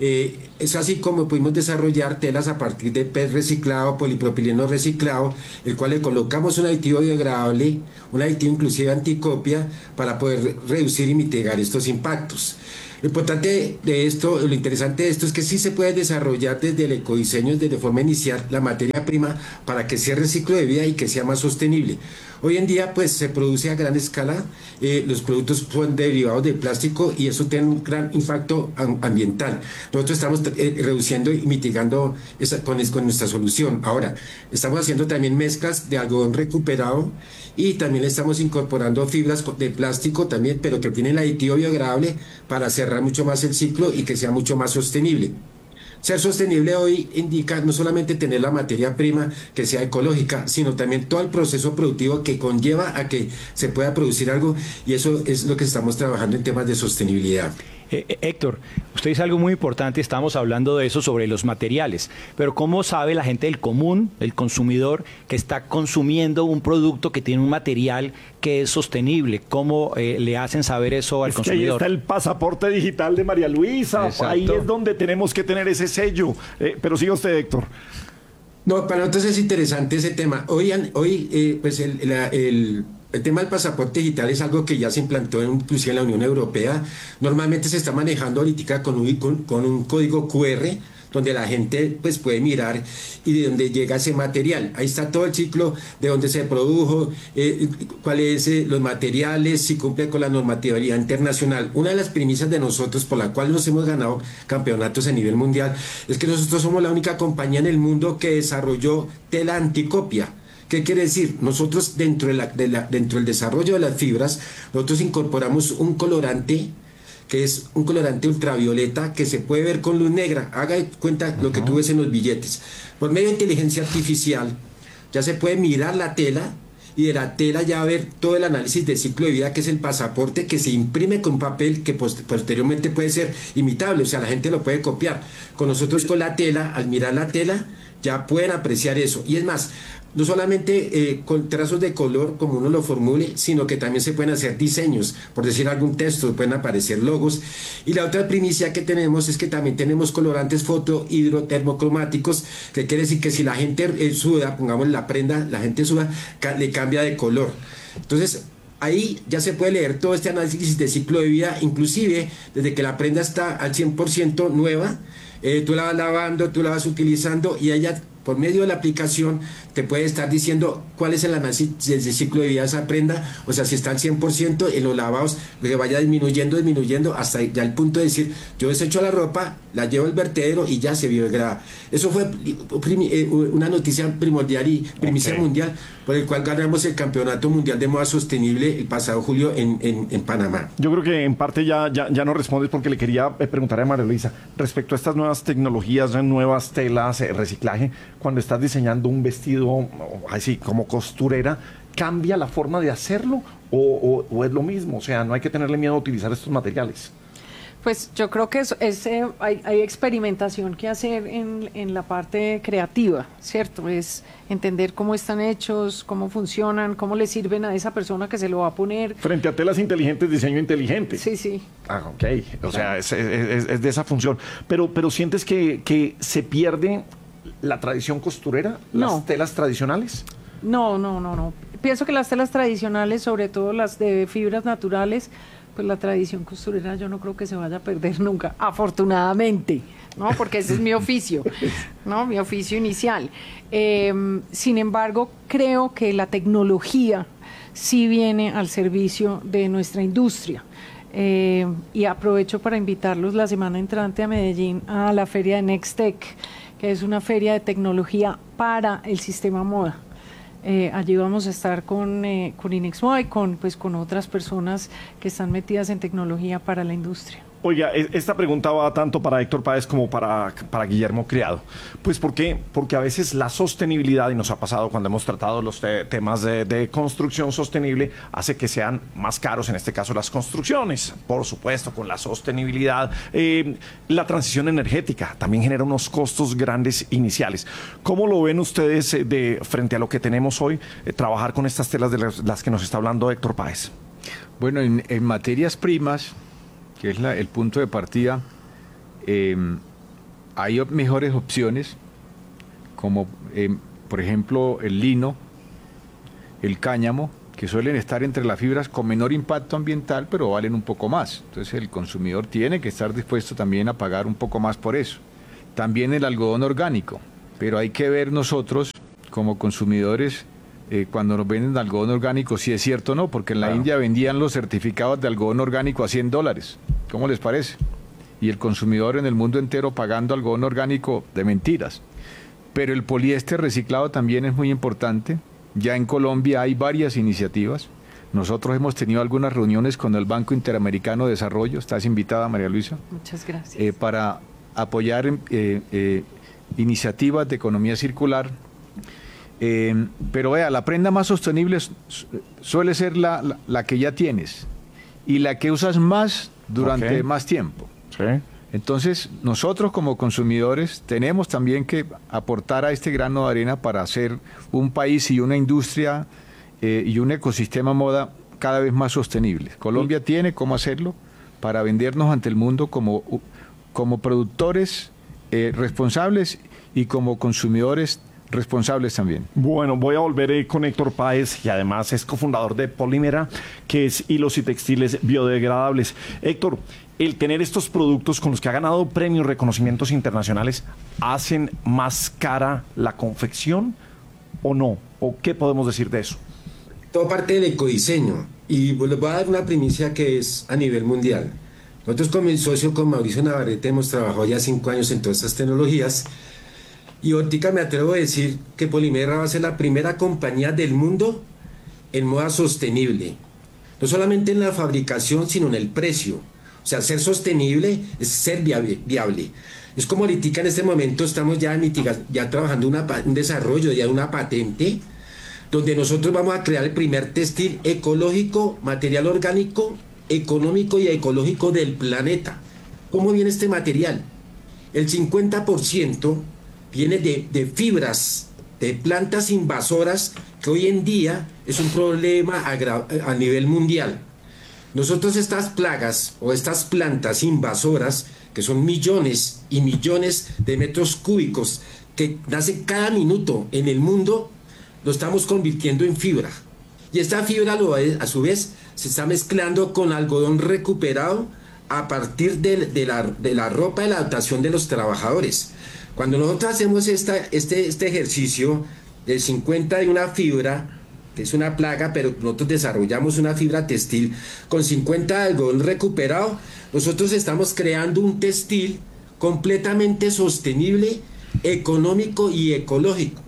Eh, es así como pudimos desarrollar telas a partir de P E T reciclado, polipropileno reciclado, el cual le colocamos un aditivo biodegradable, un aditivo inclusive anticopia, para poder reducir y mitigar estos impactos. Lo importante de esto, lo interesante de esto es que sí se puede desarrollar desde el ecodiseño, desde forma inicial, la materia prima para que sea reciclo de vida y que sea más sostenible. Hoy en día pues se produce a gran escala, eh, los productos son derivados del plástico y eso tiene un gran impacto ambiental. Nosotros estamos eh, reduciendo y mitigando esa, con, con nuestra solución. Ahora, estamos haciendo también mezclas de algodón recuperado y también le estamos incorporando fibras de plástico también, pero que tienen el aditivo biodegradable para cerrar mucho más el ciclo y que sea mucho más sostenible. Ser sostenible hoy indica no solamente tener la materia prima que sea ecológica, sino también todo el proceso productivo que conlleva a que se pueda producir algo, y eso es lo que estamos trabajando en temas de sostenibilidad. Eh, eh, Héctor, usted dice algo muy importante, estamos hablando de eso sobre los materiales, pero ¿cómo sabe la gente del común, el consumidor, que está consumiendo un producto que tiene un material que es sostenible? ¿Cómo eh, le hacen saber eso al es consumidor? Que ahí está el pasaporte digital de María Luisa, Exacto. Ahí es donde tenemos que tener ese sello, eh, pero siga usted, Héctor. No, para nosotros es interesante ese tema. Hoy, hoy eh, pues el, la, el El tema del pasaporte digital es algo que ya se implantó en, inclusive en la Unión Europea. Normalmente se está manejando ahorita con un, con, con un código cu erre, donde la gente pues puede mirar y de dónde llega ese material. Ahí está todo el ciclo de dónde se produjo, eh, cuáles son eh, los materiales, si cumple con la normatividad internacional. Una de las premisas de nosotros, por la cual nos hemos ganado campeonatos a nivel mundial, es que nosotros somos la única compañía en el mundo que desarrolló tela anticopia. ¿Qué quiere decir? Nosotros dentro, de la, de la, dentro del desarrollo de las fibras, nosotros incorporamos un colorante, que es un colorante ultravioleta que se puede ver con luz negra. Haga de cuenta lo que tú ves en los billetes. Por medio de inteligencia artificial ya se puede mirar la tela y de la tela ya ver todo el análisis de ciclo de vida, que es el pasaporte, que se imprime con papel que post posteriormente puede ser imitable, o sea, la gente lo puede copiar. Con nosotros con la tela, al mirar la tela, ya pueden apreciar eso. Y es más, no solamente eh, con trazos de color como uno lo formule, sino que también se pueden hacer diseños, por decir algún texto, pueden aparecer logos. Y la otra primicia que tenemos es que también tenemos colorantes fotohidrotermocromáticos, que quiere decir que si la gente eh, suda, pongamos la prenda, la gente suda, ca le cambia de color. Entonces, ahí ya se puede leer todo este análisis de ciclo de vida, inclusive desde que la prenda está al cien por ciento nueva, eh, tú la vas lavando, tú la vas utilizando y ella, por medio de la aplicación, te puede estar diciendo cuál es el análisis del ciclo de vida de esa prenda, o sea, si está al cien por ciento en los lavados, que vaya disminuyendo, disminuyendo, hasta ya el punto de decir, yo desecho la ropa, la llevo al vertedero y ya se biodegrada. Eso fue una noticia primordial y primicia okay. mundial, por el cual ganamos el Campeonato Mundial de Moda Sostenible el pasado julio en, en, en Panamá. Yo creo que en parte ya, ya, ya no respondes, porque le quería preguntar a María Luisa, respecto a estas nuevas tecnologías, nuevas telas, eh, reciclaje, cuando estás diseñando un vestido así como costurera, ¿cambia la forma de hacerlo o, o, o es lo mismo? O sea, no hay que tenerle miedo a utilizar estos materiales. Pues yo creo que es, es, eh, hay, hay experimentación que hacer en, en la parte creativa, ¿cierto? Es entender cómo están hechos, cómo funcionan, cómo le sirven a esa persona que se lo va a poner. Frente a telas inteligentes, diseño inteligente. Sí, sí. Ah, ok. O claro. sea, es, es, es de esa función. Pero, pero ¿sientes que, que se pierde la tradición costurera? ¿Las no. telas tradicionales? No, no, no, no. Pienso que las telas tradicionales, sobre todo las de fibras naturales, pues la tradición costurera yo no creo que se vaya a perder nunca, afortunadamente, ¿no? Porque ese es mi oficio, ¿no? Mi oficio inicial. Eh, sin embargo, creo que la tecnología sí viene al servicio de nuestra industria. Eh, y aprovecho para invitarlos la semana entrante a Medellín a la feria de Nextech, que es una feria de tecnología para el sistema moda. Eh, allí vamos a estar con, eh, con Inexmoda y con, pues, con otras personas que están metidas en tecnología para la industria. Oiga, esta pregunta va tanto para Héctor Páez como para, para Guillermo Criado. Pues ¿por qué? Porque a veces la sostenibilidad, y nos ha pasado cuando hemos tratado los te temas de, de construcción sostenible, hace que sean más caros, en este caso las construcciones. Por supuesto, con la sostenibilidad. Eh, la transición energética también genera unos costos grandes iniciales. ¿Cómo lo ven ustedes eh, de frente a lo que tenemos hoy, eh, trabajar con estas telas de las, las que nos está hablando Héctor Páez? Bueno, en, en materias primas, que es la, el punto de partida, eh, hay mejores opciones, como eh, por ejemplo el lino, el cáñamo, que suelen estar entre las fibras con menor impacto ambiental, pero valen un poco más. Entonces el consumidor tiene que estar dispuesto también a pagar un poco más por eso. También el algodón orgánico, pero hay que ver nosotros como consumidores eh, cuando nos venden algodón orgánico si es cierto o no, porque en la claro. India vendían los certificados de algodón orgánico a cien dólares. ¿Cómo les parece? Y el consumidor en el mundo entero pagando algodón orgánico de mentiras. Pero el poliéster reciclado también es muy importante. Ya en Colombia hay varias iniciativas. Nosotros hemos tenido algunas reuniones con el Banco Interamericano de Desarrollo. Estás invitada, María Luisa. Muchas gracias. Eh, para apoyar eh, eh, iniciativas de economía circular. Eh, pero vea, la prenda más sostenible suele ser la, la, la que ya tienes y la que usas más durante okay. más tiempo. Sí. Entonces, nosotros como consumidores tenemos también que aportar a este grano de arena para hacer un país y una industria eh, y un ecosistema moda cada vez más sostenible. Colombia sí. tiene cómo hacerlo para vendernos ante el mundo como, como productores eh, responsables y como consumidores responsables también. Bueno, voy a volver eh, con Héctor Páez, y además es cofundador de Polímera, que es hilos y textiles biodegradables. Héctor, el tener estos productos con los que ha ganado premios, reconocimientos internacionales, ¿hacen más cara la confección o no? ¿O qué podemos decir de eso? Todo parte del ecodiseño. Y les voy a dar una primicia que es a nivel mundial. Nosotros con mi socio, con Mauricio Navarrete, hemos trabajado ya cinco años en todas estas tecnologías. Y ahorita me atrevo a decir que Polímera va a ser la primera compañía del mundo en moda sostenible. No solamente en la fabricación, sino en el precio. O sea, ser sostenible es ser viable. viable. Es como ahorita en este momento estamos ya, mitiga, ya trabajando una, un desarrollo, ya una patente, donde nosotros vamos a crear el primer textil ecológico, material orgánico, económico y ecológico del planeta. ¿Cómo viene este material? El cincuenta por ciento viene de, de fibras, de plantas invasoras, que hoy en día es un problema a, a nivel mundial. Nosotros estas plagas o estas plantas invasoras, que son millones y millones de metros cúbicos que nacen cada minuto en el mundo, lo estamos convirtiendo en fibra. Y esta fibra lo, a su vez se está mezclando con algodón recuperado a partir de, de, la, de la ropa de la adaptación de los trabajadores. Cuando nosotros hacemos esta, este, este ejercicio del cincuenta de una fibra, que es una plaga, pero nosotros desarrollamos una fibra textil con cincuenta de algodón recuperado, nosotros estamos creando un textil completamente sostenible, económico y ecológico.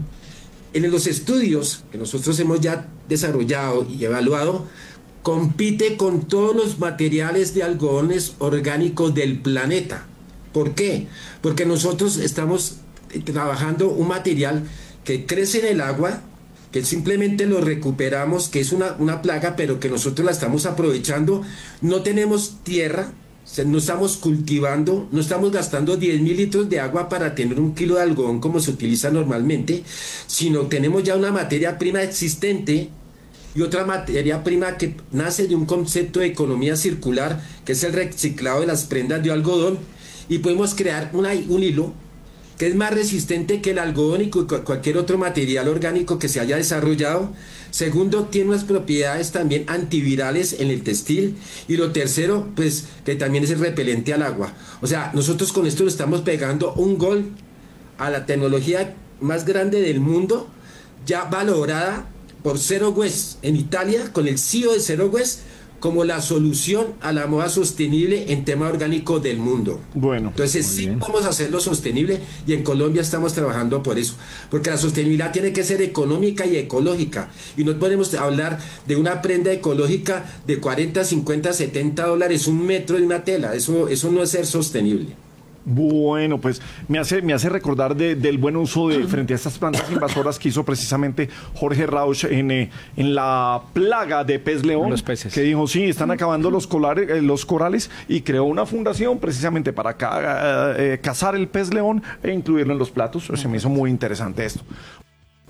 En los estudios que nosotros hemos ya desarrollado y evaluado, compite con todos los materiales de algodones orgánicos del planeta. ¿Por qué? Porque nosotros estamos trabajando un material que crece en el agua, que simplemente lo recuperamos, que es una, una plaga, pero que nosotros la estamos aprovechando. No tenemos tierra, no estamos cultivando, no estamos gastando diez mil litros de agua para tener un kilo de algodón como se utiliza normalmente, sino tenemos ya una materia prima existente y otra materia prima que nace de un concepto de economía circular, que es el reciclado de las prendas de algodón, y podemos crear una, un hilo que es más resistente que el algodón y cualquier otro material orgánico que se haya desarrollado. Segundo, tiene unas propiedades también antivirales en el textil. Y lo tercero, pues que también es repelente al agua. O sea, nosotros con esto le estamos pegando un gol a la tecnología más grande del mundo, ya valorada por Zero Waste en Italia, con el C E O de Zero Waste, como la solución a la moda sostenible en tema orgánico del mundo. Bueno, entonces sí vamos a hacerlo sostenible, y en Colombia estamos trabajando por eso, porque la sostenibilidad tiene que ser económica y ecológica, y no podemos hablar de una prenda ecológica de cuarenta, cincuenta, setenta dólares un metro de una tela. Eso, eso no es ser sostenible. Bueno, pues me hace, me hace recordar de, del buen uso de frente a estas plantas invasoras que hizo precisamente Jorge Rauch en, eh, en la plaga de pez león. Los peces. Que dijo, sí, están acabando los, colares, eh, los corales, y creó una fundación precisamente para ca, eh, cazar el pez león e incluirlo en los platos. Se me hizo muy interesante esto.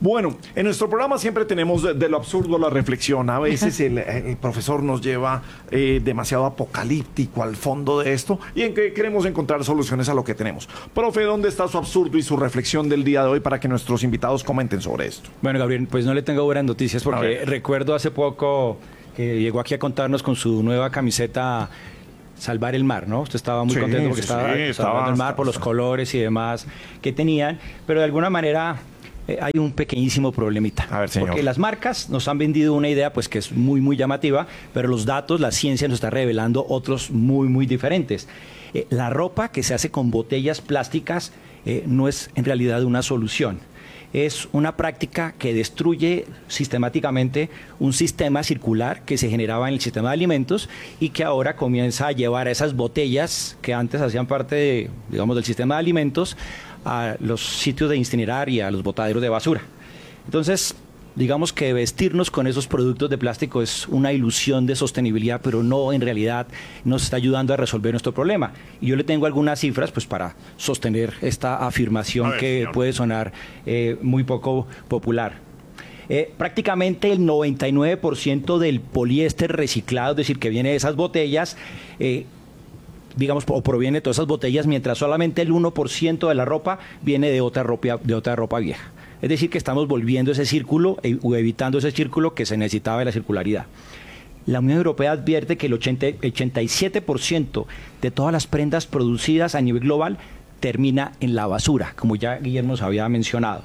Bueno, en nuestro programa siempre tenemos de, de lo absurdo la reflexión. A veces el, el profesor nos lleva eh, demasiado apocalíptico al fondo de esto y en que queremos encontrar soluciones a lo que tenemos. Profe, ¿dónde está su absurdo y su reflexión del día de hoy para que nuestros invitados comenten sobre esto? Bueno, Gabriel, pues no le tengo buenas noticias porque recuerdo hace poco que llegó aquí a contarnos con su nueva camiseta Salvar el Mar, ¿no? Usted estaba muy sí, contento porque sí, estaba sí, salvando estaba, el mar por los colores y demás que tenían, pero de alguna manera eh, hay un pequeñísimo problemita. A ver, señor. Porque las marcas nos han vendido una idea pues que es muy, muy llamativa, pero los datos, la ciencia nos está revelando otros muy, muy diferentes. Eh, la ropa que se hace con botellas plásticas eh, no es en realidad una solución. Es una práctica que destruye sistemáticamente un sistema circular que se generaba en el sistema de alimentos y que ahora comienza a llevar a esas botellas que antes hacían parte de, digamos, del sistema de alimentos a los sitios de incinerar y a los botaderos de basura. Entonces, digamos que vestirnos con esos productos de plástico es una ilusión de sostenibilidad, pero no en realidad nos está ayudando a resolver nuestro problema. Y yo le tengo algunas cifras pues para sostener esta afirmación ver, que señor. puede sonar eh, muy poco popular. Eh, prácticamente el noventa y nueve por ciento del poliéster reciclado, es decir, que viene de esas botellas, eh, digamos, o proviene de todas esas botellas, mientras solamente el uno por ciento de la ropa viene de otra ropa, de otra ropa vieja. Es decir, que estamos volviendo ese círculo o evitando ese círculo que se necesitaba de la circularidad. La Unión Europea advierte que el ochenta y siete por ciento de todas las prendas producidas a nivel global termina en la basura, como ya Guillermo nos había mencionado.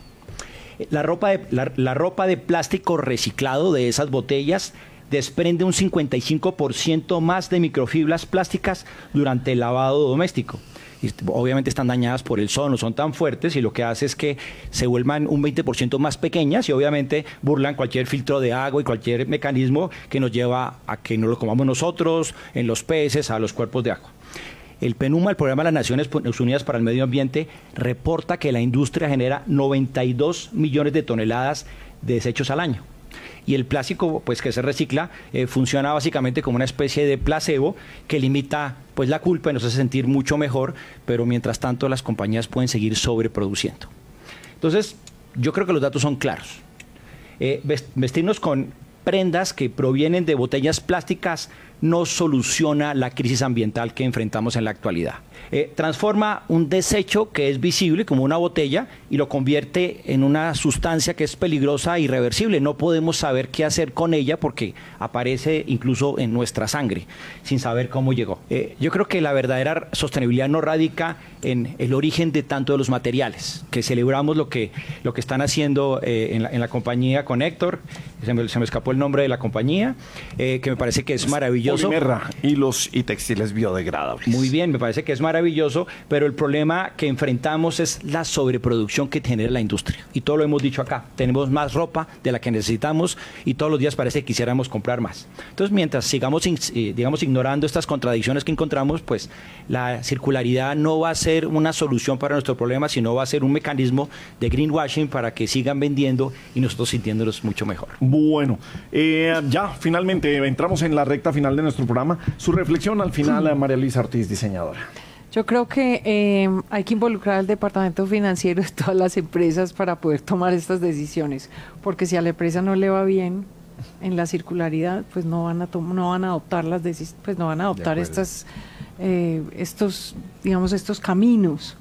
La ropa de, la, la ropa de plástico reciclado de esas botellas desprende un cincuenta y cinco por ciento más de microfibras plásticas durante el lavado doméstico. Y obviamente están dañadas por el sol, no son tan fuertes y lo que hace es que se vuelvan un veinte por ciento más pequeñas y obviamente burlan cualquier filtro de agua y cualquier mecanismo que nos lleva a que no lo comamos nosotros, en los peces, a los cuerpos de agua. El PNUMA, el Programa de las Naciones Unidas para el Medio Ambiente, reporta que la industria genera noventa y dos millones de toneladas de desechos al año. Y el plástico, pues que se recicla, eh, funciona básicamente como una especie de placebo que limita pues la culpa y nos hace sentir mucho mejor, pero mientras tanto las compañías pueden seguir sobreproduciendo. Entonces, yo creo que los datos son claros. Eh, vestirnos con prendas que provienen de botellas plásticas no soluciona la crisis ambiental que enfrentamos en la actualidad. Eh, transforma un desecho que es visible como una botella y lo convierte en una sustancia que es peligrosa e irreversible. No podemos saber qué hacer con ella porque aparece incluso en nuestra sangre sin saber cómo llegó. Eh, yo creo que la verdadera sostenibilidad no radica en el origen de tanto de los materiales, que celebramos lo que, lo que están haciendo eh, en, la, en la compañía con Héctor, se me, se me escapó el nombre de la compañía, eh, que me parece que es maravilloso. Polimerra, hilos y textiles biodegradables. Muy bien, me parece que es maravilloso, pero el problema que enfrentamos es la sobreproducción que genera la industria. Y todo lo hemos dicho acá, tenemos más ropa de la que necesitamos y todos los días parece que quisiéramos comprar más. Entonces, mientras sigamos, digamos, ignorando estas contradicciones que encontramos, pues la circularidad no va a ser una solución para nuestro problema, sino va a ser un mecanismo de greenwashing para que sigan vendiendo y nosotros sintiéndonos mucho mejor. Bueno, eh, ya finalmente entramos en la recta final de nuestro programa. Su reflexión al final, María Luisa Ortiz, diseñadora. Yo creo que eh, hay que involucrar al departamento financiero de todas las empresas para poder tomar estas decisiones, porque si a la empresa no le va bien en la circularidad, pues no van a no van a adoptar las decisiones, pues no van a adoptar estas eh, estos digamos estos caminos.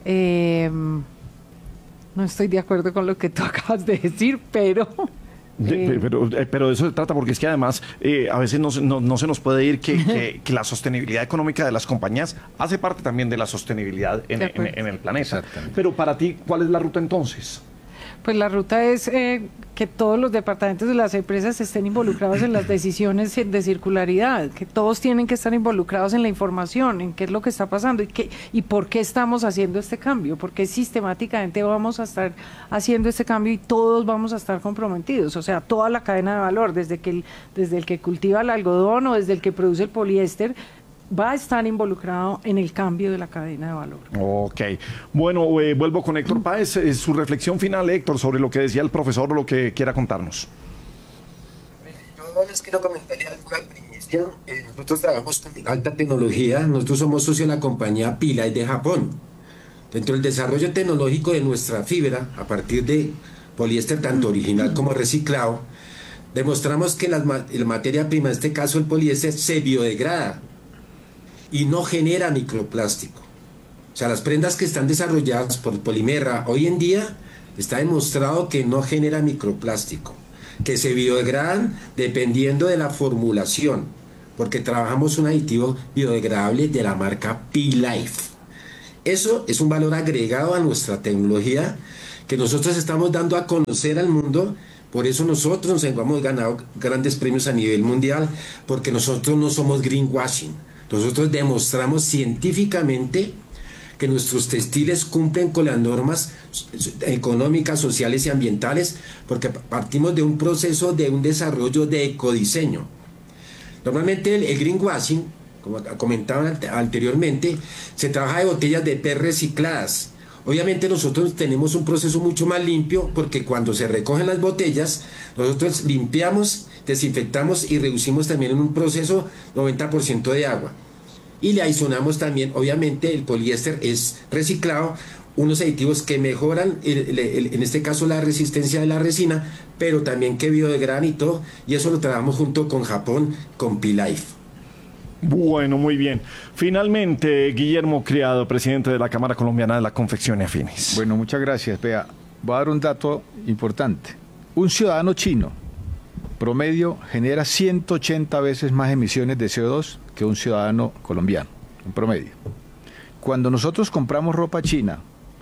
Eh, no estoy de acuerdo con lo que tú acabas de decir, pero De, pero, pero de eso se trata, porque es que además eh, a veces no, no, no se nos puede ir que, que, que la sostenibilidad económica de las compañías hace parte también de la sostenibilidad en, en, en el planeta. Pero para ti, ¿cuál es la ruta entonces? Pues la ruta es eh, que todos los departamentos de las empresas estén involucrados en las decisiones de circularidad, que todos tienen que estar involucrados en la información, en qué es lo que está pasando y qué y por qué estamos haciendo este cambio, porque sistemáticamente vamos a estar haciendo este cambio y todos vamos a estar comprometidos, o sea, toda la cadena de valor, desde que el, desde el que cultiva el algodón o desde el que produce el poliéster, va a estar involucrado en el cambio de la cadena de valor. Ok. Bueno, eh, vuelvo con Héctor Páez. Eh, su reflexión final, Héctor, sobre lo que decía el profesor o lo que quiera contarnos. Yo les quiero comentar algo al principio. Eh, nosotros trabajamos con alta tecnología. Nosotros somos socios de la compañía Pilay de Japón. Dentro del desarrollo tecnológico de nuestra fibra, a partir de poliéster tanto original como reciclado, demostramos que la, la materia prima, en este caso el poliéster, se biodegrada y no genera microplástico. O sea, las prendas que están desarrolladas por Polimerra hoy en día está demostrado que no genera microplástico, que se biodegradan dependiendo de la formulación, porque trabajamos un aditivo biodegradable de la marca P-Life. Eso es un valor agregado a nuestra tecnología que nosotros estamos dando a conocer al mundo. Por eso nosotros nos hemos ganado grandes premios a nivel mundial, porque nosotros no somos greenwashing. Nosotros demostramos científicamente que nuestros textiles cumplen con las normas económicas, sociales y ambientales, porque partimos de un proceso de un desarrollo de ecodiseño. Normalmente el, el greenwashing, como comentaban anteriormente, se trabaja de botellas de P E T recicladas. Obviamente nosotros tenemos un proceso mucho más limpio, porque cuando se recogen las botellas, nosotros limpiamos, desinfectamos y reducimos también en un proceso noventa por ciento de agua. Y le adicionamos también, obviamente, el poliéster es reciclado, unos aditivos que mejoran, el, el, en este caso, la resistencia de la resina, pero también que biodegradan y todo, y eso lo trabajamos junto con Japón, con P-Life. Bueno, muy bien. Finalmente, Guillermo Criado, presidente de la Cámara Colombiana de la Confección y Afines. Bueno, muchas gracias. Vea, voy a dar un dato importante. Un ciudadano chino promedio genera ciento ochenta veces más emisiones de C O dos que un ciudadano colombiano, en promedio. Cuando nosotros compramos ropa china,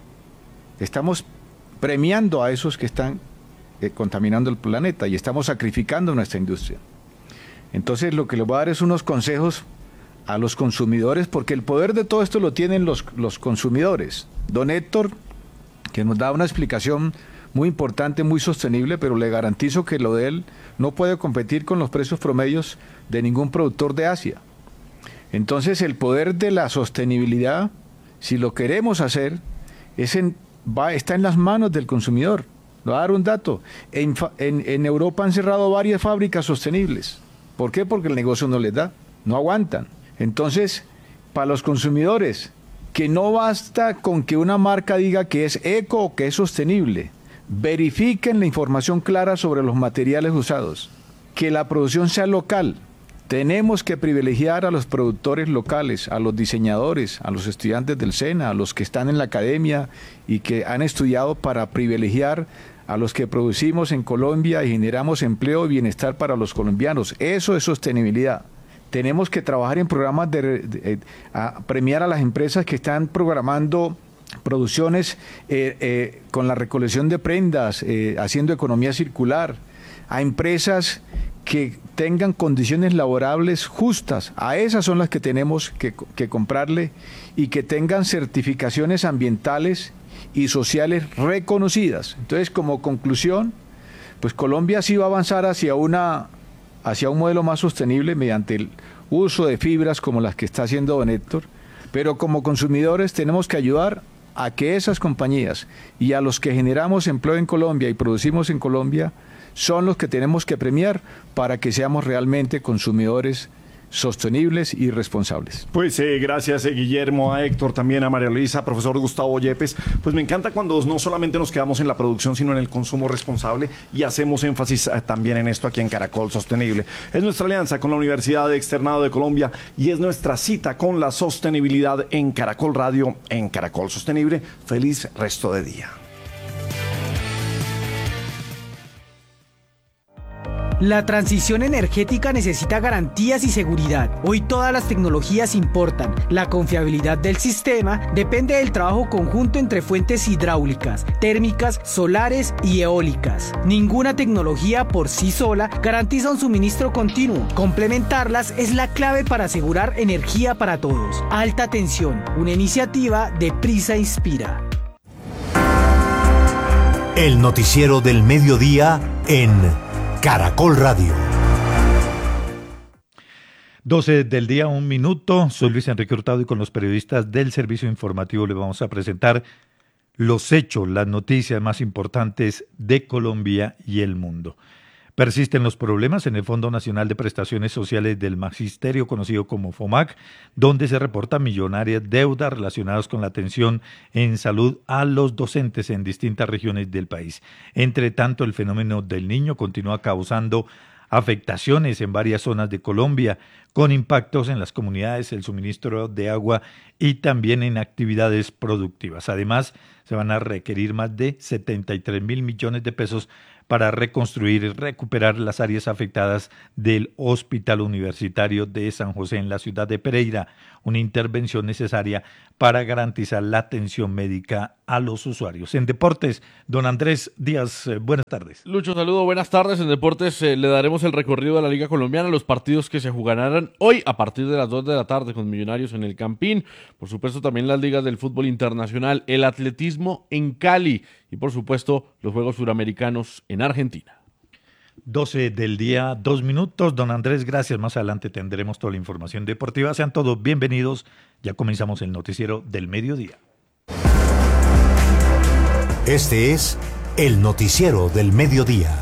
estamos premiando a esos que están eh, contaminando el planeta y estamos sacrificando nuestra industria. Entonces, lo que les voy a dar es unos consejos a los consumidores, porque el poder de todo esto lo tienen los, los consumidores. Don Héctor, que nos da una explicación muy importante, muy sostenible, pero le garantizo que lo de él no puede competir con los precios promedios de ningún productor de Asia. Entonces, el poder de la sostenibilidad, si lo queremos hacer, es en, va, está en las manos del consumidor. Le voy a dar un dato. En, en, en Europa han cerrado varias fábricas sostenibles. ¿Por qué? Porque el negocio no les da, no aguantan. Entonces, para los consumidores, que no basta con que una marca diga que es eco o que es sostenible, verifiquen la información clara sobre los materiales usados, que la producción sea local. Tenemos que privilegiar a los productores locales, a los diseñadores, a los estudiantes del SENA, a los que están en la academia y que han estudiado, para privilegiar a los que producimos en Colombia y generamos empleo y bienestar para los colombianos. Eso es sostenibilidad. Tenemos que trabajar en programas de, de, de a premiar a las empresas que están programando producciones eh, eh, con la recolección de prendas, eh, haciendo economía circular, a empresas que tengan condiciones laborables justas. A esas son las que tenemos que, que comprarle, y que tengan certificaciones ambientales y sociales reconocidas. Entonces, como conclusión, pues Colombia sí va a avanzar hacia una hacia un modelo más sostenible mediante el uso de fibras como las que está haciendo don Héctor, pero como consumidores tenemos que ayudar a que esas compañías y a los que generamos empleo en Colombia y producimos en Colombia son los que tenemos que premiar para que seamos realmente consumidores sostenibles y responsables. Pues eh, gracias eh, Guillermo, a Héctor, también a María Luisa, profesor Gustavo Yepes. Pues me encanta cuando no solamente nos quedamos en la producción, sino en el consumo responsable, y hacemos énfasis eh, también en esto aquí en Caracol Sostenible. Es nuestra alianza con la Universidad de Externado de Colombia y es nuestra cita con la sostenibilidad en Caracol Radio, en Caracol Sostenible. Feliz resto de día. La transición energética necesita garantías y seguridad. Hoy todas las tecnologías importan. La confiabilidad del sistema depende del trabajo conjunto entre fuentes hidráulicas, térmicas, solares y eólicas. Ninguna tecnología por sí sola garantiza un suministro continuo. Complementarlas es la clave para asegurar energía para todos. Alta tensión, una iniciativa de Prisa Inspira. El noticiero del mediodía en Caracol Radio. doce del día, un minuto. Soy Luis Enrique Hurtado y con los periodistas del servicio informativo les vamos a presentar los hechos, las noticias más importantes de Colombia y el mundo. Persisten los problemas en el Fondo Nacional de Prestaciones Sociales del Magisterio, conocido como FOMAC, donde se reportan millonarias deudas relacionadas con la atención en salud a los docentes en distintas regiones del país. Entre tanto, el fenómeno del Niño continúa causando afectaciones en varias zonas de Colombia, con impactos en las comunidades, el suministro de agua y también en actividades productivas. Además, se van a requerir más de setenta y tres mil millones de pesos para reconstruir y recuperar las áreas afectadas del Hospital Universitario de San José en la ciudad de Pereira, una intervención necesaria para garantizar la atención médica a los usuarios. En deportes, don Andrés Díaz, eh, buenas tardes. Lucho, saludo, buenas tardes. En deportes eh, le daremos el recorrido de la Liga Colombiana, los partidos que se jugarán hoy a partir de las dos de la tarde con Millonarios en el Campín, por supuesto también las ligas del fútbol internacional, el atletismo en Cali y por supuesto los Juegos Suramericanos en Argentina. doce del día, dos minutos. Don Andrés, gracias. Más adelante tendremos toda la información deportiva. Sean todos bienvenidos. Ya comenzamos el noticiero del mediodía. Este es el noticiero del mediodía.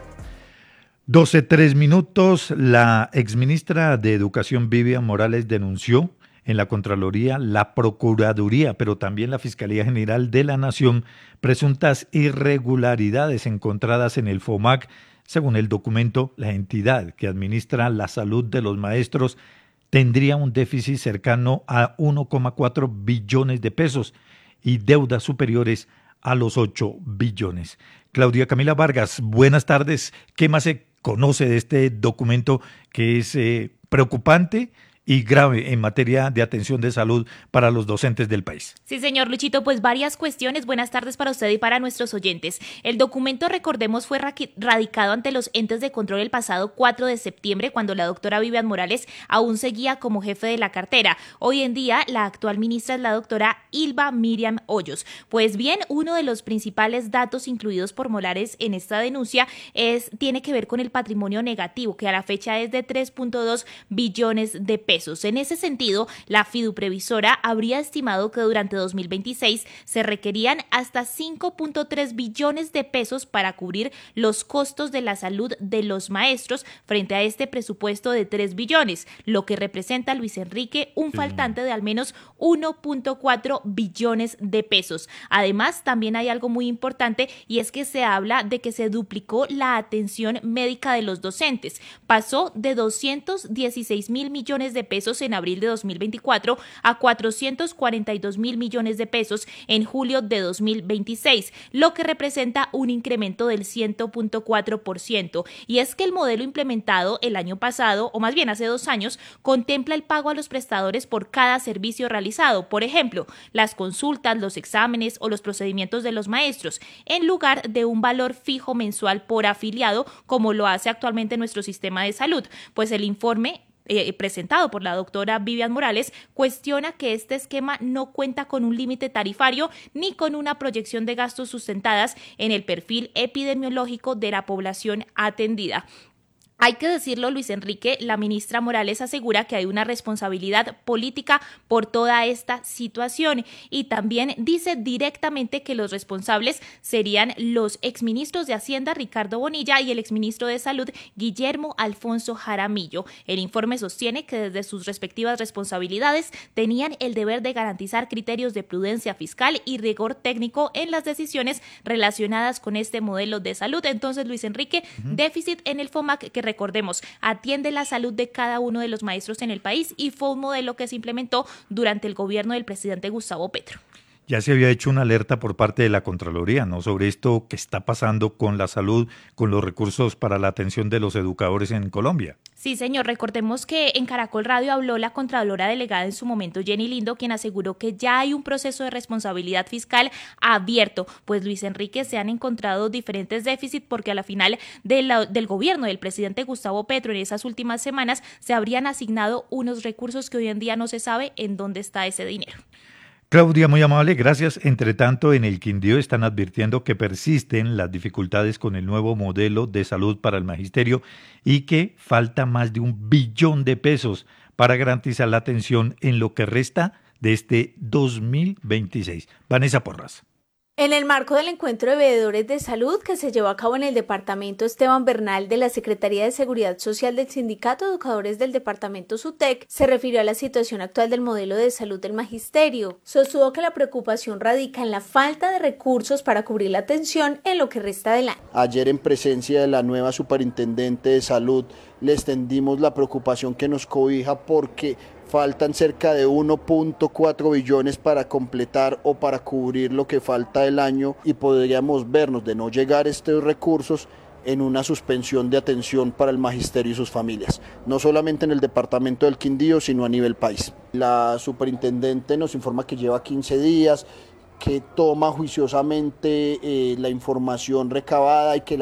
doce, tres minutos. La exministra de Educación, Vivian Morales, denunció en la Contraloría, la Procuraduría, pero también la Fiscalía General de la Nación, presuntas irregularidades encontradas en el FOMAC. Según el documento, la entidad que administra la salud de los maestros tendría un déficit cercano a uno coma cuatro billones de pesos y deudas superiores a los ocho billones. Claudia Camila Vargas, buenas tardes. ¿Qué más se conoce de este documento que es eh, preocupante y grave en materia de atención de salud para los docentes del país? Sí, señor Luchito, pues varias cuestiones. Buenas tardes para usted y para nuestros oyentes. El documento, recordemos, fue radicado ante los entes de control el pasado cuatro de septiembre, cuando la doctora Vivian Morales aún seguía como jefe de la cartera. Hoy en día, la actual ministra es la doctora Ilva Miriam Hoyos. Pues bien, uno de los principales datos incluidos por Morales en esta denuncia es tiene que ver con el patrimonio negativo, que a la fecha es de tres punto dos billones de pesos. Pesos. En ese sentido, la fiduprevisora habría estimado que durante dos mil veintiséis se requerían hasta cinco punto tres billones de pesos para cubrir los costos de la salud de los maestros frente a este presupuesto de tres billones, lo que representa, Luis Enrique, un faltante de al menos uno punto cuatro billones de pesos. Además, también hay algo muy importante y es que se habla de que se duplicó la atención médica de los docentes. Pasó de doscientos dieciséis mil millones de pesos en abril de dos mil veinticuatro a cuatrocientos cuarenta y dos mil millones de pesos en julio de dos mil veintiséis, lo que representa un incremento del cien punto cuatro por ciento. Y es que el modelo implementado el año pasado, o más bien hace dos años, contempla el pago a los prestadores por cada servicio realizado, por ejemplo, las consultas, los exámenes o los procedimientos de los maestros, en lugar de un valor fijo mensual por afiliado, como lo hace actualmente nuestro sistema de salud. Pues el informe Eh, presentado por la doctora Vivian Morales, cuestiona que este esquema no cuenta con un límite tarifario ni con una proyección de gastos sustentadas en el perfil epidemiológico de la población atendida. Hay que decirlo, Luis Enrique, la ministra Morales asegura que hay una responsabilidad política por toda esta situación y también dice directamente que los responsables serían los exministros de Hacienda, Ricardo Bonilla, y el exministro de Salud, Guillermo Alfonso Jaramillo. El informe sostiene que desde sus respectivas responsabilidades tenían el deber de garantizar criterios de prudencia fiscal y rigor técnico en las decisiones relacionadas con este modelo de salud. Entonces, Luis Enrique, uh-huh. déficit en el FOMAC que recordemos, atiende la salud de cada uno de los maestros en el país y fue un modelo que se implementó durante el gobierno del presidente Gustavo Petro. Ya se había hecho una alerta por parte de la Contraloría, ¿no?, sobre esto que está pasando con la salud, con los recursos para la atención de los educadores en Colombia. Sí, señor. Recordemos que en Caracol Radio habló la Contralora Delegada en su momento, Jenny Lindo, quien aseguró que ya hay un proceso de responsabilidad fiscal abierto. Pues, Luis Enrique, se han encontrado diferentes déficits porque a la final de la, del gobierno del presidente Gustavo Petro en esas últimas semanas se habrían asignado unos recursos que hoy en día no se sabe en dónde está ese dinero. Claudia, muy amable, gracias. Entre tanto, en el Quindío están advirtiendo que persisten las dificultades con el nuevo modelo de salud para el magisterio y que falta más de un billón de pesos para garantizar la atención en lo que resta de este dos mil veintiséis. Vanessa Porras. En el marco del encuentro de veedores de salud que se llevó a cabo en el departamento Esteban Bernal de la Secretaría de Seguridad Social del Sindicato de Educadores del departamento SUTEC, se refirió a la situación actual del modelo de salud del magisterio. Sostuvo que la preocupación radica en la falta de recursos para cubrir la atención en lo que resta del año. Ayer, en presencia de la nueva superintendente de salud, le extendimos la preocupación que nos cobija porque faltan cerca de uno punto cuatro billones para completar o para cubrir lo que falta del año y podríamos vernos, de no llegar estos recursos, en una suspensión de atención para el magisterio y sus familias, no solamente en el departamento del Quindío, sino a nivel país. La superintendente nos informa que lleva quince días, que toma juiciosamente eh, la información recabada y que la